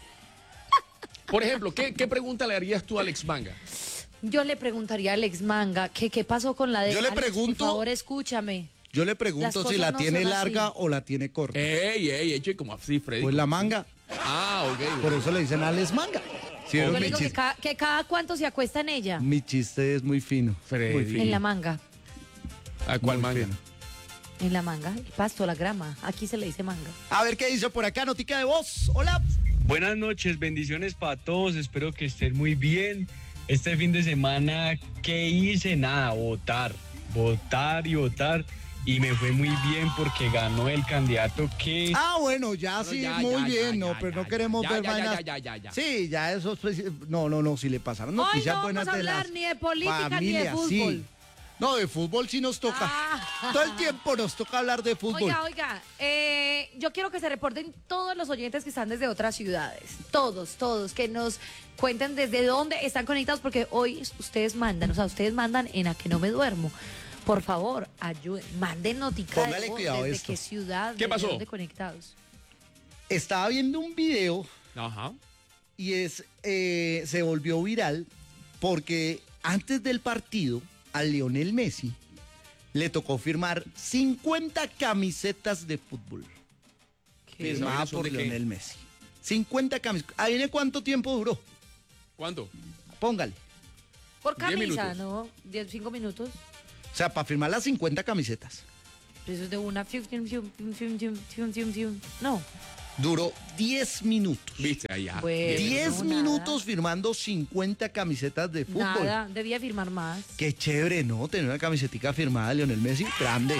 Por ejemplo, ¿qué, qué pregunta le harías tú a Alex Manga?
Yo le preguntaría a Alex Manga que qué pasó con la de
Yo le
Alex,
pregunto-
por favor, escúchame.
Yo le
Las
pregunto si
cosas
la
no
tiene
son
larga
así.
o la tiene corta.
Ey, ey, eche como así, Freddy.
Pues la manga,
Ah, ok.
por eso le dicen Alex Manga. ¿Sí vieron
Yo le
mi
digo que,
chiste?
ca- que cada cuánto se acuesta en ella.
Mi chiste es muy fino.
Freddy.
Muy fino.
En la manga.
¿A cuál
Muy
manga?
fino.
En la manga. El pasto, la grama. Aquí se le dice manga.
A ver qué dice por acá, notica de voz. Hola.
Buenas noches, bendiciones para todos, espero que estén muy bien. Este fin de semana, ¿qué hice? Nada, votar, votar y votar. Y me fue muy bien porque ganó el candidato que...
Ah, bueno, ya
Bueno,
sí,
ya,
muy
ya,
bien,
ya,
no,
ya,
pero
ya,
no queremos
ya,
ver
ya, ya,
vainas.
ya, ya, ya.
Sí, ya eso es, pues, no, no, no, si le pasaron
Hoy
noticias
no
buenas
vamos a
de
hablar
las
ni de política ni de
familias,
fútbol.
sí. No, de fútbol sí nos toca.
Ah.
Todo el tiempo nos toca hablar de fútbol.
Oiga, oiga, eh, yo quiero que se reporten todos los oyentes que están desde otras ciudades. Todos, todos, que nos cuenten desde dónde están conectados, porque hoy ustedes mandan, o sea, ustedes mandan en A Que No Me Duermo. Por favor, ayuden, manden notica de
Póngale
voz,
cuidado a
desde
esto.
qué ciudad,
¿Qué
desde
pasó?
dónde conectados.
Estaba viendo un video
Ajá.
y es eh, se volvió viral porque antes del partido a Lionel Messi le tocó firmar cincuenta camisetas de fútbol. Firmada
¿Esas son
por
de qué?
Lionel Messi. cincuenta camisetas. ¿Adivine cuánto tiempo duró?
¿Cuánto?
Póngale.
Por
Diez
camisa,
minutos.
¿no? Diez, cinco minutos.
O sea, para firmar las cincuenta camisetas.
Eso es de una. fium, fium, fium, fium, fium, fium, fium, fium. No.
Duró diez minutos.
Viste allá.
Bueno.
diez
no,
minutos
nada.
firmando cincuenta camisetas de fútbol.
Nada, debía firmar más.
Qué chévere, ¿no? Tener una camisetica firmada de Lionel Messi, grande.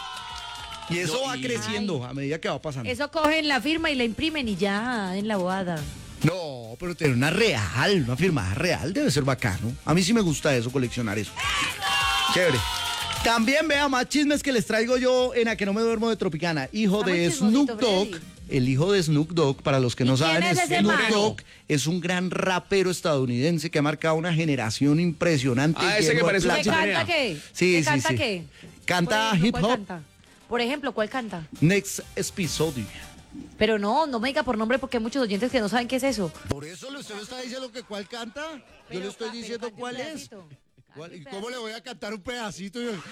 Y eso
No,
va
y-
creciendo a medida que va pasando.
Eso cogen la firma y la imprimen y ya, en la bobada.
No, pero tener una real, una firmada real debe ser bacano. A mí sí me gusta eso, coleccionar eso. Chévere. También vea más chismes que les traigo yo en A Que No Me Duermo de Tropicana. Hijo
Está
de
muy
Snoop
chismosito,
Dogg.
Freddy.
El hijo de Snoop Dogg, para los que no
¿Y quién
saben,
es ese
Snoop
man?
Dogg es un gran rapero estadounidense que ha marcado una generación impresionante.
Ah, ese
lleno
que
de
parece una
¿Qué
plata.
chimenea.
canta qué?
Sí,
¿Qué
sí,
canta
sí.
qué?
Canta
Por ejemplo,
hip
¿cuál
hop.
canta? Por ejemplo, ¿cuál canta?
Next episodio.
Pero no, no me diga por nombre porque hay muchos oyentes que no saben qué es eso.
Por eso usted le está diciendo que cuál canta. Yo
Pero
le estoy
ca- pero
diciendo
cante un
cuál es.
pedacito.
¿Cuál-
Cante
¿Y
un
cómo le voy a cantar un pedacito? Yo-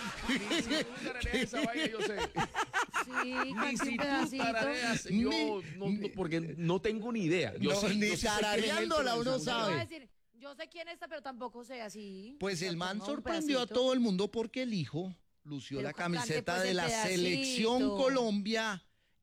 Esa vaina, yo sé.
Sí,
Ni
cante
si
un
tú
pedacito.
tarareas, yo
Ni-
no, no, porque no tengo ni idea. Yo
No,
sé-
ni
yo sí sé quién es él,
tarareándola
pero
uno
no sé.
Yo voy a
sabe.
decir, yo sé quién está, pero tampoco sé así.
Pues el
Pero
man
ponga un
sorprendió a
pedacito.
todo el mundo porque el hijo lució
Pero
la
cante,
camiseta
pues,
de
el
la
pedacito.
selección Colombia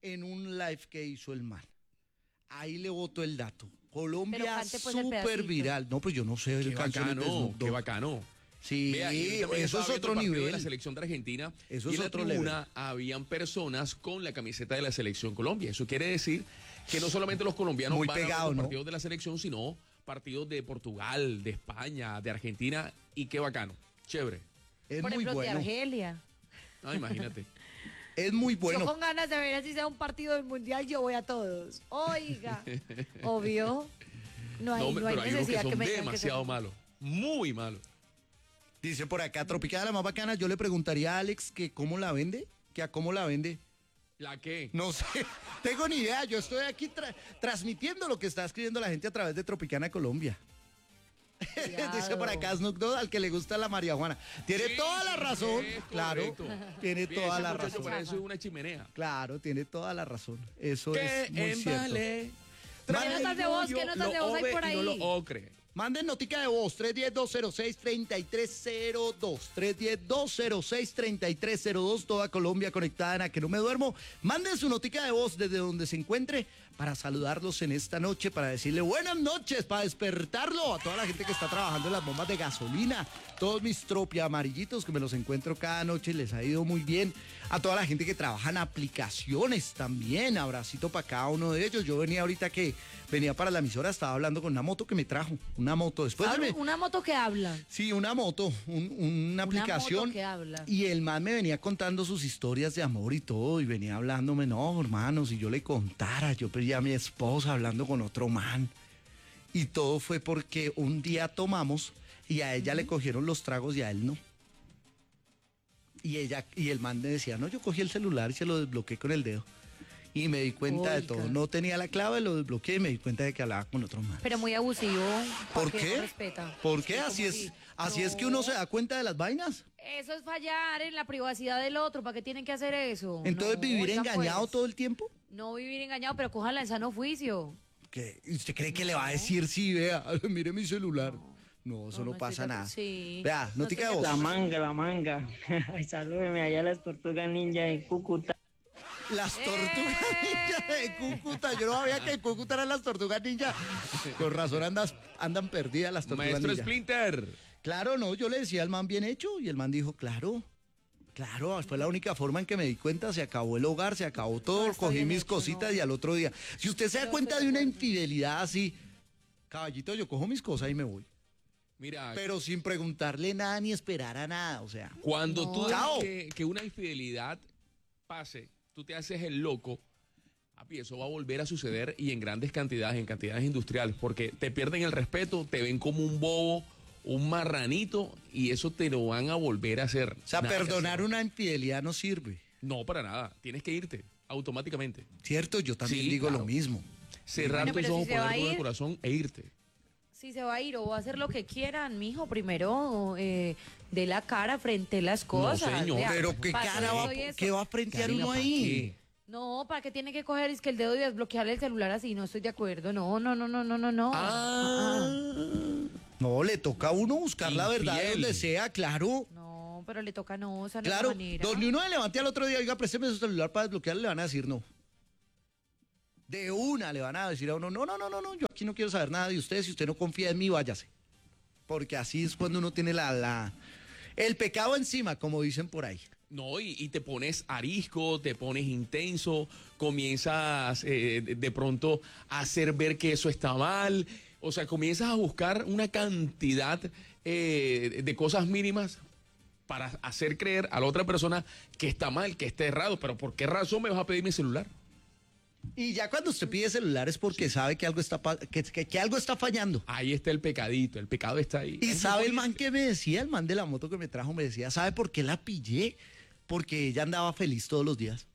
en un live que hizo el man. Ahí le boto el dato. Colombia
cante, pues, el
súper
pedacito.
viral. No, pues yo no sé
Qué
el canciones de
bacano,
Snoop
qué
Dogg.
bacano.
Sí,
Vea, y también
eso
estaba
es
viendo
otro
el partido
nivel.
de la selección de Argentina.
Eso
y
es
en la
otro
tribuna habían personas con la camiseta de la selección Colombia. Eso quiere decir que no solamente los colombianos
Muy
van a ver
pegado,
los
¿no?
partidos de la selección, sino partidos de Portugal, de España, de Argentina. Y qué bacano. Chévere.
Es
Por
muy
ejemplo, de
bueno.
Argelia.
Ah, imagínate.
Es muy
Yo
bueno.
con ganas de ver así sea un partido del mundial, yo voy a todos. Oiga, obvio. No hay,
No, hombre,
no hay
pero hay unos que
necesidad que,
son
me digan que
demasiado
son-
malos. Muy malos.
Dice por acá, Tropicana la más bacana. Yo le preguntaría a Alex que cómo la vende, que a cómo la vende.
¿La qué?
No sé, tengo ni idea. Yo estoy aquí tra- transmitiendo lo que está escribiendo la gente a través de Tropicana Colombia. Dice por acá Snoop Dogg, al que le gusta la marihuana. Tiene
Sí,
toda la
sí,
razón,
es
claro.
correcto.
Tiene
Bien,
toda
ese
la
muchacho
razón.
parece una chimenea.
Claro, tiene toda la razón. Eso
Que
es muy cierto.
embale.
¿Qué notas de voz? ¿Qué notas de voz hay por ahí?
No lo ocre.
Manden notica de voz, tres uno cero, dos cero seis, tres tres cero dos. tres uno cero, dos cero seis, tres tres cero dos. Toda Colombia conectada en A Que No Me Duermo. Manden su notica de voz desde donde se encuentre para saludarlos en esta noche, para decirle buenas noches, para despertarlo a toda la gente que está trabajando en las bombas de gasolina, todos mis tropia amarillitos que me los encuentro cada noche y les ha ido muy bien. A toda la gente que trabaja en aplicaciones también, abracito para cada uno de ellos. Yo venía ahorita que venía para la emisora, estaba hablando con una moto que me trajo, una moto. Después de
Habla-
me-
Una moto que habla.
Sí, una moto, un- una aplicación.
moto que habla.
Y el man me venía contando sus historias de amor y todo, y venía hablándome, no, hermano, si yo le contara, yo perdí a mi esposa hablando con otro man. Y todo fue porque un día tomamos y a ella le cogieron los tragos y a él no. Y ella, y el man me decía, no, yo cogí el celular y se lo desbloqueé con el dedo. Y me di cuenta de
Oiga.
todo. No tenía la clave, lo desbloqueé y me di cuenta de que hablaba con otro man.
Pero muy abusivo.
¿Por
porque
qué?
no respeta.
¿Por qué?
Sí,
Así
como
es,
si-
así es que
No.
uno se da cuenta de las vainas.
Eso es fallar en la privacidad del otro. ¿Para qué tienen que hacer eso?
Entonces
No,
vivir
oigan,
engañado
pues.
todo el tiempo.
No vivir engañado, pero cójala en sano juicio.
¿Qué? ¿Y ¿Usted cree que le va a decir sí, vea, mire mi celular? No, eso no,
No, no
pasa
estoy de-
nada.
sí.
Vea,
No
notica de
estoy de
voz.
La manga, la manga. Ay, salúdeme allá las tortugas ninja de Cúcuta.
Las tortugas ninja de Cúcuta. Yo no sabía que en Cúcuta eran las tortugas ninja. Con razón andas, andan perdidas las tortugas
Maestro
ninja.
Splinter.
Claro, no, yo le decía al man bien hecho y el man dijo, claro, claro, fue la única forma en que me di cuenta, se acabó el hogar, se acabó todo,
No, está
cogí
bien
mis
hecho,
cositas
no.
y al otro día. Si usted se da
Yo
cuenta
estoy
de
de
una
acuerdo.
infidelidad así, caballito, yo cojo mis cosas y me voy.
Mira,
Pero sin preguntarle nada ni esperar a nada, o sea.
cuando
No.
tú dejas
Chao.
que, que una infidelidad pase, tú te haces el loco, papi, eso va a volver a suceder y en grandes cantidades, en cantidades industriales, porque te pierden el respeto, te ven como un bobo, un marranito y eso te lo van a volver a hacer.
O sea,
Nada que
perdonar
hacer.
una infidelidad no sirve.
No, para nada. Tienes que irte automáticamente.
¿Cierto? Yo también
Sí,
digo
claro.
lo mismo.
Cerrar
Bueno,
tus
pero
ojos,
si se va
poner
a
todo el
ir-
corazón e irte.
Si se va a ir o va a hacer lo que quieran, mijo, primero eh, de la cara frente a las cosas.
señor.
Vea,
Pero qué
para
cara
eso
va,
y eso.
¿qué va a frentear
Karina,
uno
¿para
ahí?
qué?
No, ¿para qué tiene que coger es que el dedo y desbloquearle el celular así? No estoy de acuerdo. No, no, no, no, no, no, no.
Ah.
No, le toca a uno buscar la verdad
Infiel.
donde sea, claro.
No, pero le toca no, o sea, no
Claro,
es la manera.
donde uno le levante al otro día, oiga, présteme su celular para desbloquearle, le van a decir no. De una le van a decir a uno, no, no, no, no, no, yo aquí no quiero saber nada de usted, si usted no confía en mí, váyase. Porque así es cuando uno tiene la, la, el pecado encima, como dicen por ahí.
No, y, y te pones arisco, te pones intenso, comienzas eh, de, de pronto a hacer ver que eso está mal. O sea, comienzas a buscar una cantidad eh, de cosas mínimas para hacer creer a la otra persona que está mal, que está errado. Pero ¿por qué razón me vas a pedir mi celular?
Y ya cuando usted pide celular es porque sabe que algo está pa- que, que- que algo está fallando.
Ahí está el pecadito, el pecado está ahí.
Y
Es
sabe el
muy
man que me decía, el man de la moto que me trajo, me decía, ¿sabe por qué la pillé? Porque ella andaba feliz todos los días.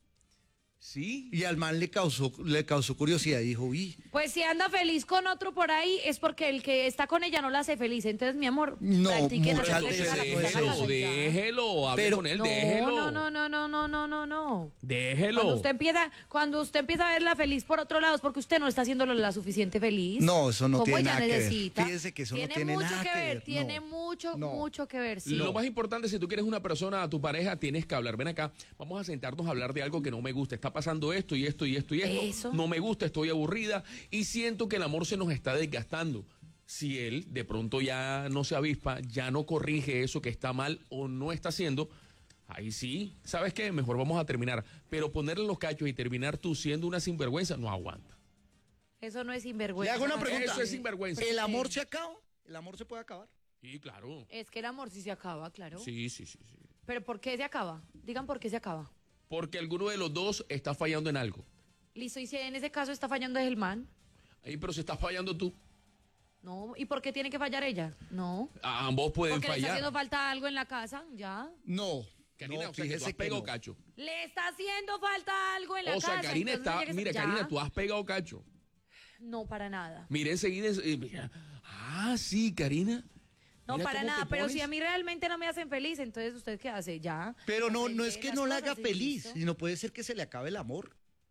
Sí.
Y al man le causó, le causó curiosidad y dijo, uy,
Pues si anda feliz con otro por ahí es porque el que está con ella no la hace feliz. Entonces, mi amor,
No,
practiquen
muchacho,
hacerle
Entonces
feliz a la
eso-
persona
déjelo,
que está.
déjelo, hable
Pero-
con él,
No,
déjelo.
no, no, no, no, no, no, no, no. no.
Déjelo.
Cuando usted empieza, cuando usted empieza a verla feliz por otro lado es porque usted no está haciéndolo la suficiente feliz.
No, eso no
Como
tiene
ella
nada que ver.
necesita.
Fíjese que eso no
tiene
tiene
mucho
nada
que
que
ver.
ver,
Tiene
no.
mucho,
No.
mucho que ver. Sí.
Lo más importante, si tú quieres una persona, a tu pareja, tienes que hablar. Ven acá, vamos a sentarnos a hablar de algo que no me gusta. Está pasando esto y esto y esto y esto.
Eso.
No me gusta, estoy aburrida y siento que el amor se nos está desgastando. Si él de pronto ya no se avispa, ya no corrige eso que está mal o no está haciendo, ahí sí, ¿sabes qué? Mejor vamos a terminar. Pero ponerle los cachos y terminar tú siendo una sinvergüenza, no aguanta.
Eso no es
Le
sinvergüenza.
hago una pregunta.
Eso es sinvergüenza.
¿El amor se acaba? ¿El amor se puede acabar?
Sí, claro.
Es que el amor sí se acaba, claro.
Sí, sí, sí, sí.
Pero ¿por qué se acaba? Digan por qué se acaba.
Porque alguno de los dos está fallando en algo.
Listo, y si en ese caso está fallando es el man.
Ahí, pero si estás fallando tú,
No, ¿y por qué tiene que fallar ella? No.
ambos pueden
Porque le está
fallar.
haciendo falta algo en la casa, ya.
No.
Karina,
no,
o sea, que tú
fíjese
has
que
pegado
no.
cacho.
Le está haciendo falta algo en la
O
casa.
sea, Karina
entonces
está,
llegues-
mira,
ya.
Karina, tú has pegado cacho.
No, para nada.
Mira enseguida, eh, mira. Ah, sí, Karina.
No,
Mira
para
cómo
nada,
te
pero
pones.
si a mí realmente no me hacen feliz, entonces ¿usted qué hace? Ya.
Pero no, no es
Aprende
que
las
no la haga
cosas y
feliz,
listo.
sino puede ser que se le acabe el amor.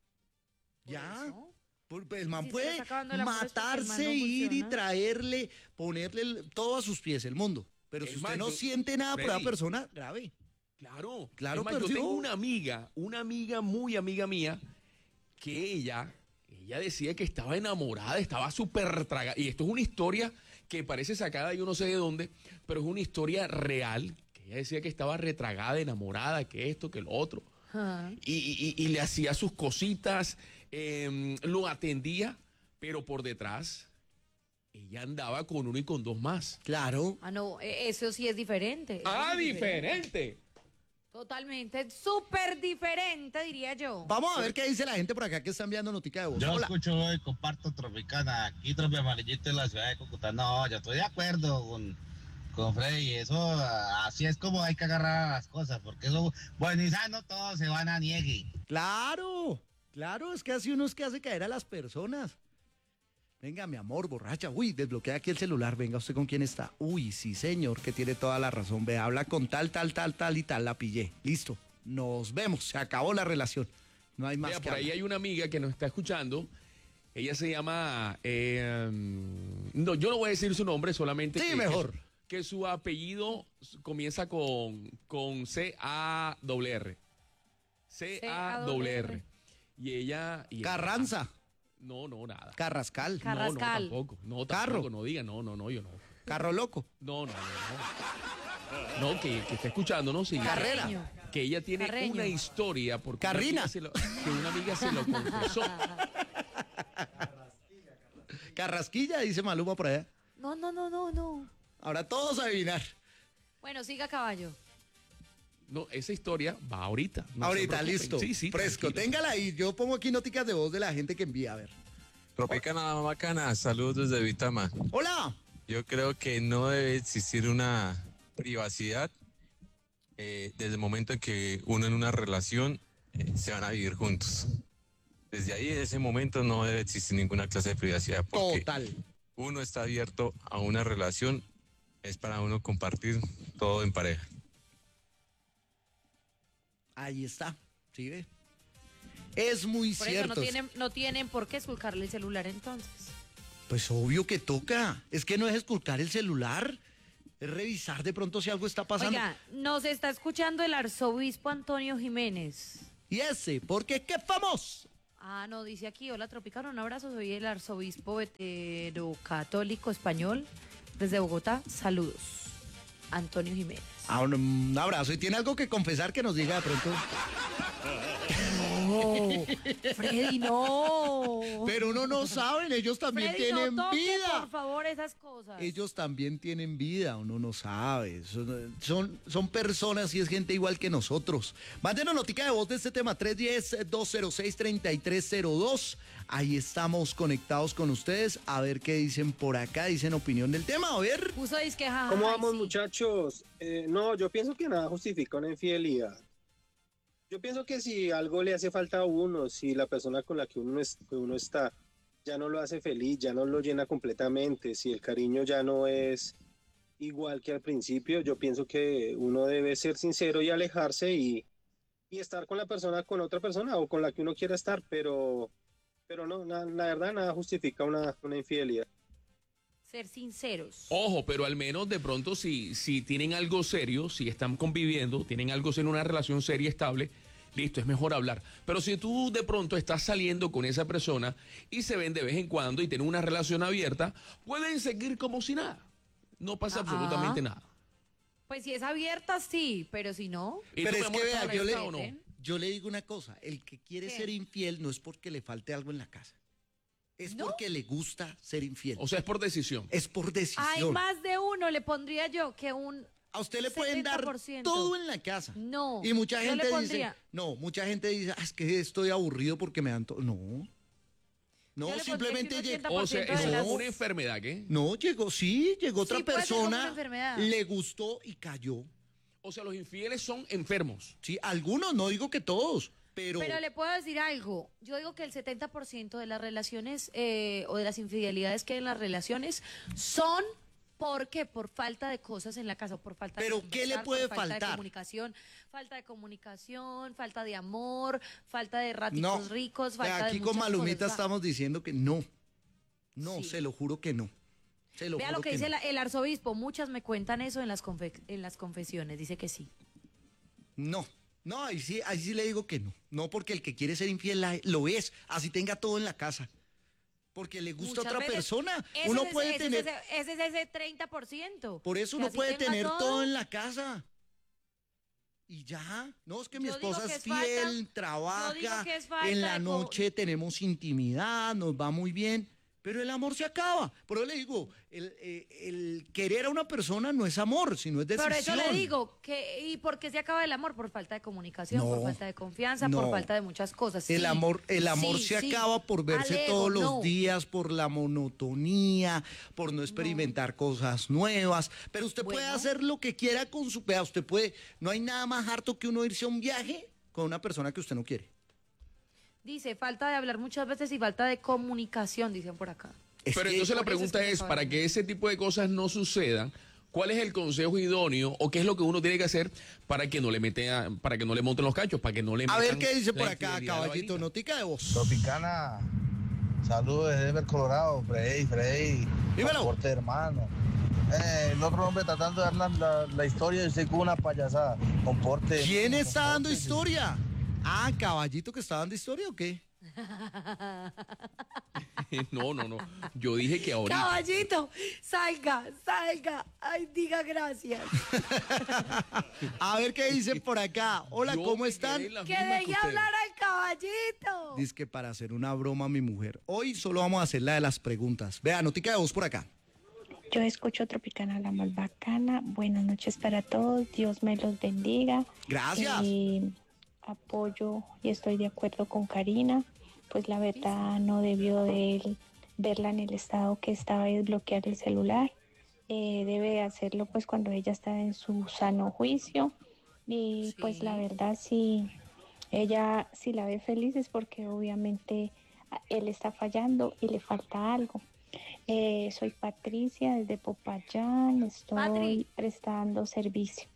Por
Ya.
eso.
Por- El man
Si se le
puede
está acabando el amor es porque el man
matarse,
no
ir y
funciona.
traerle, ponerle el- todo a sus pies, el mundo. Pero
Es
si usted
más,
no
yo-
siente nada por esa
Freddy.
persona, grave.
Claro,
Claro,
es más, yo
perdió.
tengo una amiga, una amiga muy amiga mía, que ella, ella decía que estaba enamorada, estaba súper tragada. Y esto es una historia que parece sacada yo no sé de dónde, pero es una historia real. Que ella decía que estaba retragada, enamorada, que esto, que lo otro.
Ajá.
Y, y- y le hacía sus cositas, em, lo atendía, pero por detrás ella andaba con uno y con dos más.
Claro.
Ah, no, e- eso sí es diferente. Eso
Ah,
sí es
diferente.
Totalmente, súper diferente, diría yo.
Vamos a ver qué dice la gente por acá que está enviando notica de voz.
Yo
Hola.
escucho y comparto Tropicana, aquí Tropi Amarillito en la ciudad de Cúcuta. No, yo estoy de acuerdo con, con Freddy, eso ah, así es como hay que agarrar las cosas, porque eso, bueno y sano, todos se van a niegue.
Claro, claro, es que así uno es que hace caer a las personas. Venga, mi amor, borracha. Uy, desbloquea aquí el celular. Venga, ¿usted con quién está? Uy, sí, señor, que tiene toda la razón. Ve, habla con tal, tal, tal, tal y tal. La pillé. Listo. Nos vemos. Se acabó la relación. No hay más
Mira,
que
por ahí
hablar.
hay una amiga que nos está escuchando. Ella se llama. eh, no, yo no voy a decir su nombre, solamente.
Sí,
que,
mejor.
Que, que su apellido comienza con, con C A R R. C A R R. Y ella. Y ella-
Carranza,
no, no, nada.
Carrascal,
Car-
No, no,
Carrascal.
tampoco. No,
Carro.
tampoco. No diga, no, no, no, yo no.
carro loco,
No, no, no. No, no que, que está escuchando, ¿no? Sí.
Carrera.
Carreño.
Que ella tiene
Carreño.
una historia porque
Carrina.
una amiga se lo- que una amiga se lo confesó.
Carrasquilla, dice Maluma por allá.
No, no, no, no, no.
Ahora todos a adivinar.
Bueno, siga caballo.
No, esa historia va ahorita. no se
Ahorita,
preocupen.
listo.
Sí, sí.
Fresco,
tranquilo.
téngala ahí. Yo pongo aquí noticas de voz de la gente que envía. A ver.
Tropicana bacana, saludos desde Vitama.
Hola.
Yo creo que no debe existir una privacidad eh, desde el momento en que uno en una relación eh, se van a vivir juntos. Desde ahí, en ese momento, no debe existir ninguna clase de privacidad porque
Total.
uno está abierto a una relación, es para uno compartir todo en pareja.
Ahí está. ¿Sí ve? Es muy
Por
cierto.
eso no tienen, no tienen por qué esculcarle el celular entonces.
Pues obvio que toca. Es que no es esculcar el celular. Es revisar de pronto si algo está pasando.
Oiga, nos está escuchando el arzobispo Antonio Jiménez.
Y ese, porque qué famoso.
Ah, no, dice aquí, hola Tropicana, un abrazo, soy el arzobispo veterocatólico español desde Bogotá, saludos. Antonio Jiménez.
Ah, un, un abrazo. ¿Y tiene algo que confesar que nos diga de pronto?
No, Freddy, no.
Pero uno no saben, ellos también
Freddy,
tienen
no toque,
vida.
por favor, esas cosas.
Ellos también tienen vida, uno no sabe. Son, son, son personas y es gente igual que nosotros. Mándenos notica de voz de este tema, tres uno cero, dos cero seis, tres tres cero dos. Ahí estamos conectados con ustedes. A ver qué dicen por acá, dicen opinión del tema. A ver.
Puso disque, jaja,
¿Cómo
ay,
vamos,
sí.
muchachos? Eh, no, yo pienso que nada justifica una infidelidad. Yo pienso que si algo le hace falta a uno, si la persona con la que uno, es- que uno está ya no lo hace feliz, ya no lo llena completamente, si el cariño ya no es igual que al principio, yo pienso que uno debe ser sincero y alejarse y, y estar con la persona, con otra persona o con la que uno quiera estar, pero, pero no, na- la verdad nada justifica una, una infidelidad.
Ser sinceros.
Ojo, pero al menos de pronto si, si tienen algo serio, si están conviviendo, tienen algo en una relación seria, estable, listo, es mejor hablar. Pero si tú de pronto estás saliendo con esa persona y se ven de vez en cuando y tienen una relación abierta, pueden seguir como si nada. No pasa
Ah,
absolutamente
ah.
nada.
Pues si es abierta, sí, pero si no.
¿Y
Pero
tú,
es
mi
que
amor,
vea,
estás
yo le,
molesta o no?
yo le digo una cosa, el que quiere
¿Qué?
ser infiel no es porque le falte algo en la casa, es
¿No?
porque le gusta ser infiel.
O sea, es por decisión.
Es por decisión.
Hay más de uno, le pondría yo, que un
A usted le pueden dar
setenta por ciento.
todo en la casa.
No.
Y mucha
yo
gente
le
dice,
pondría,
no, mucha gente dice, ah, es que estoy aburrido porque me dan todo. No. No,
Yo le
simplemente
pondría que
llegó.
un
O sea,
ochenta por
eso
ciento de
es
las-
una enfermedad, ¿qué?
No, llegó, sí, llegó otra
Sí, puede ser como una
persona,
enfermedad.
le gustó y cayó.
O sea, los infieles son enfermos.
Sí, algunos, no digo que todos, pero,
Pero le puedo decir algo. Yo digo que el setenta por ciento de las relaciones eh, o de las infidelidades que hay en las relaciones son porque por falta de cosas en la casa, o por falta
Pero,
de
¿qué le
conversar,
puede
por falta
faltar?
de comunicación, falta de comunicación, falta de amor, falta de
no.
ratitos ricos,
Vea,
falta
aquí
de
con
muchas
Malumita
cosas.
estamos diciendo que no. No,
Sí.
se lo juro que no. Se lo
Vea
juro
lo que,
que
dice
no.
la- el arzobispo, muchas me cuentan eso en las, confe- en las confesiones, dice que sí.
No, no, ahí sí, ahí sí le digo que no. No, porque el que quiere ser infiel la- lo es, así tenga todo en la casa. Porque le gusta
Muchas
otra
veces,
persona.
ese
Uno
es-
puede
ese
tener,
Es ese, ese es ese treinta por ciento.
por eso
que
uno
así
puede
tenga
tener todo. en la casa. Y ya, no, es que mi
Yo digo
esposa
que
es
es falta-
fiel,
yo digo
trabaja,
que es falta
en la
de co-
noche tenemos intimidad, nos va muy bien, pero el amor se acaba. Por eso le digo, el, eh, el querer a una persona no es amor, sino es decisión.
Por eso le digo, que ¿y por qué se acaba el amor? Por falta de comunicación,
No,
por falta de confianza,
no.
por falta de muchas cosas.
El
Sí,
amor, el amor
sí,
se
sí.
acaba por verse
Al ego,
todos los
no.
días, por la monotonía, por no experimentar cosas nuevas. Pero usted puede
Bueno.
hacer lo que quiera con su... Vea, usted puede... No hay nada más harto que uno irse a un viaje con una persona que usted no quiere.
Dice, falta de hablar muchas veces y falta de comunicación, dicen por acá.
Es
Pero
que-
entonces la
por eso es
pregunta
que
es,
no
para
saben.
que ese tipo de cosas no sucedan, ¿cuál es el consejo idóneo o qué es lo que uno tiene que hacer para que no le mete a- para que no le monten los cachos, para que no le
A
metan
ver qué dice
la
por acá,
infidelidad a la
caballito,
vainita?
notica de voz.
Tropicana, saludos desde Denver, Colorado, Freddy, Freddy.
Dímelo.
Soporte, hermano. Eh, el otro hombre tratando de dar la, la- la historia y usted con una payasada. Comporte.
¿Quién está dando
comporte.
historia? Ah, caballito que está dando historia o qué?
No, no, no. Yo dije que ahorita.
Caballito, salga, salga. Ay, diga gracias.
A ver qué dicen por acá. Hola,
Yo
¿cómo
me
están?
quedé en la
Que
misma
deje
ustedes.
hablar al caballito.
Dice que para hacer una broma a mi mujer. Hoy solo vamos a hacer la de las preguntas. Vea, notica de voz por acá.
Yo escucho Tropicana, la más bacana. Buenas noches para todos. Dios me los bendiga.
Gracias.
Eh, apoyo y estoy de acuerdo con Karina. Pues la verdad no debió de él verla en el estado que estaba y desbloquear el celular. Eh, debe hacerlo pues cuando ella está en su sano juicio. Y
Sí.
pues la verdad si ella si la ve feliz es porque obviamente a- él está fallando y le falta algo. Eh, soy Patricia desde Popayán, estoy
Patri.
prestando servicio.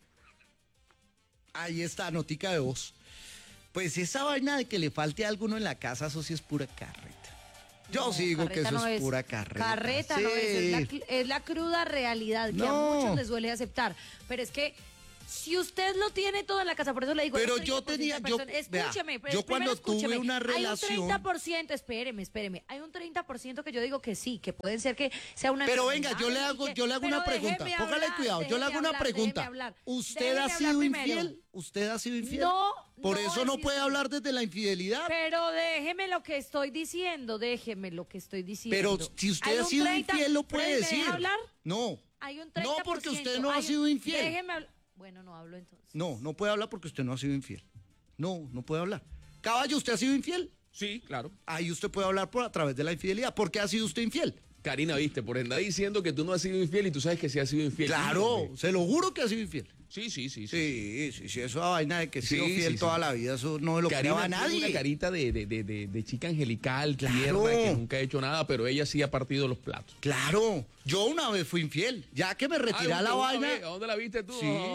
Ahí está, notica de voz. Pues esa vaina de que le falte a alguno en la casa, eso sí es pura carreta. Yo
No,
sí digo que
carreta
eso
no
es
es.
pura carreta.
Carreta no es, es la,
Sí.
cl- es la cruda realidad que a
No.
muchos les duele aceptar. Pero es que si usted lo tiene todo en la casa, por eso le digo.
Pero
hay un
yo
treinta por ciento
tenía-
de
yo-
personas-
vea,
escúcheme, pero
yo
primero
cuando tuve
escúcheme.
una
Hay un
relación-
treinta por ciento, espéreme, espéreme. Hay un treinta por ciento que yo digo que sí, que pueden ser que sea una
Pero venga,
enfermedad
yo le
y
hago,
que-
yo le hago
pero
una pregunta.
déjeme
Póngale
hablar,
cuidado, yo le hago
déjeme
una
hablar,
pregunta.
déjeme hablar.
¿Usted
Déjeme
ha
hablar
sido
primero.
infiel? ¿Usted ha sido infiel?
No,
Por
no
eso
he
no
sido-
puede hablar desde la infidelidad.
Pero déjeme lo que estoy diciendo, déjeme lo que estoy diciendo.
Pero si usted
Hay
ha
un
sido
treinta
infiel, lo puede
¿me deja
decir.
hablar?
No,
Hay un
no
treinta por ciento.
porque usted no ha
Hay un-
sido infiel.
Déjeme hablar. Bueno, no hablo entonces.
No, no puede hablar porque usted no ha sido infiel. No, no puede hablar. Caballo, ¿usted ha sido infiel?
Sí, claro.
Ahí usted puede hablar por a través de la infidelidad. ¿Por qué ha sido usted infiel?
Karina, viste, por andar diciendo que tú no has sido infiel y tú sabes que sí has sido infiel.
Claro,
Hombre.
se lo juro que ha sido infiel.
Sí, sí, sí.
Sí, sí, sí, eso es vaina de que he
Sí,
sido fiel
sí,
toda
sí.
la vida, eso no lo
Karina
prueba
tiene
nadie.
una carita de, de, de, de, de chica angelical,
Claro.
tierna, que nunca ha hecho nada, pero ella sí ha partido los platos.
Claro, yo una vez fui infiel, ya que me retiré
Ah,
a la
una
vaina.
vez, ¿a dónde la viste tú?
Sí,
No jodas.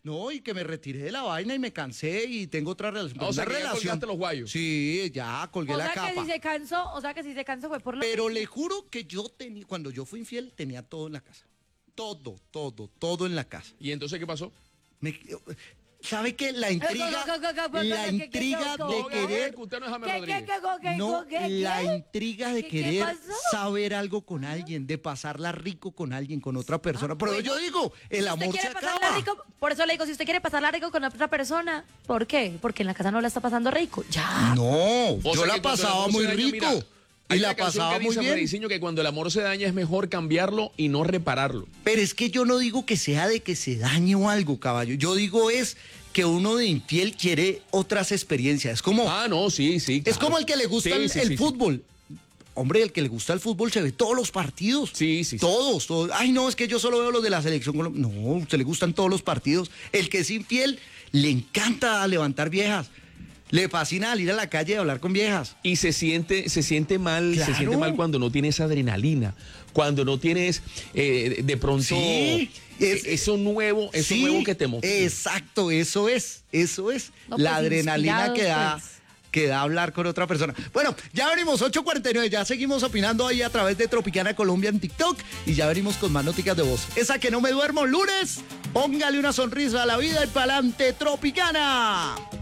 No, y que me retiré de la vaina y me cansé y tengo otra relación.
O sea,
una
que ya
relación.
colgaste los guayos.
Sí, ya colgué
O
la
sea que
capa.
si se cansó, o sea que si se cansó fue por lo
Pero
mismo.
le juro que yo tenía, cuando yo fui infiel, tenía todo en la casa. Todo, todo, todo en la casa.
¿Y entonces qué pasó?
Me- ¿Sabe qué? La intriga, la intriga de querer,
Usted no es James
¿Qué,
Rodríguez.
qué, qué, qué,
no,
qué, qué?
la intriga de
¿Qué- qué
querer
pasó?
saber algo con alguien, de pasarla rico con alguien, con otra persona. Pero
bueno.
yo digo, el
Si usted
amor se
quiere pasarla
acaba.
rico, por eso le digo, si usted quiere pasarla rico con otra persona, ¿por qué? Porque en la casa no la está pasando rico. Ya.
No,
O
yo
sea
la
que cuando el
pasaba
amor
muy
se daña,
rico.
mira,
y
hay
la
una canción
pasaba
que
muy
dice,
bien.
Frediciño, que cuando el amor se daña es mejor cambiarlo y no repararlo.
Pero es que yo no digo que sea de que se dañe o algo, caballo. Yo digo es que uno de infiel quiere otras experiencias. Es como,
Ah, no, sí, sí.
es
claro.
como el que le gusta
Sí,
el,
sí,
el
sí, sí.
fútbol. Hombre, el que le gusta el fútbol se ve todos los partidos.
Sí, sí, sí.
Todos, todos. Ay, no, es que yo solo veo los de la selección colombiana. No, a usted le gustan todos los partidos. El que es infiel le encanta levantar viejas. Le fascina salir a la calle y hablar con viejas.
Y se siente, se siente mal,
Claro.
se siente mal cuando no tienes adrenalina, cuando no tienes eh, de pronto
Sí, es-
eso nuevo, eso
Sí,
nuevo que te motiva.
Exacto, eso es, eso es.
No,
la
pues,
adrenalina que da,
inspirados, pues.
que da hablar con otra persona. Bueno, ya venimos, ocho cuarenta y nueve, ya seguimos opinando ahí a través de Tropicana Colombia en TikTok y ya venimos con más noticias de voz. Esa que no me duermo lunes, póngale una sonrisa a la vida y pa'lante Tropicana.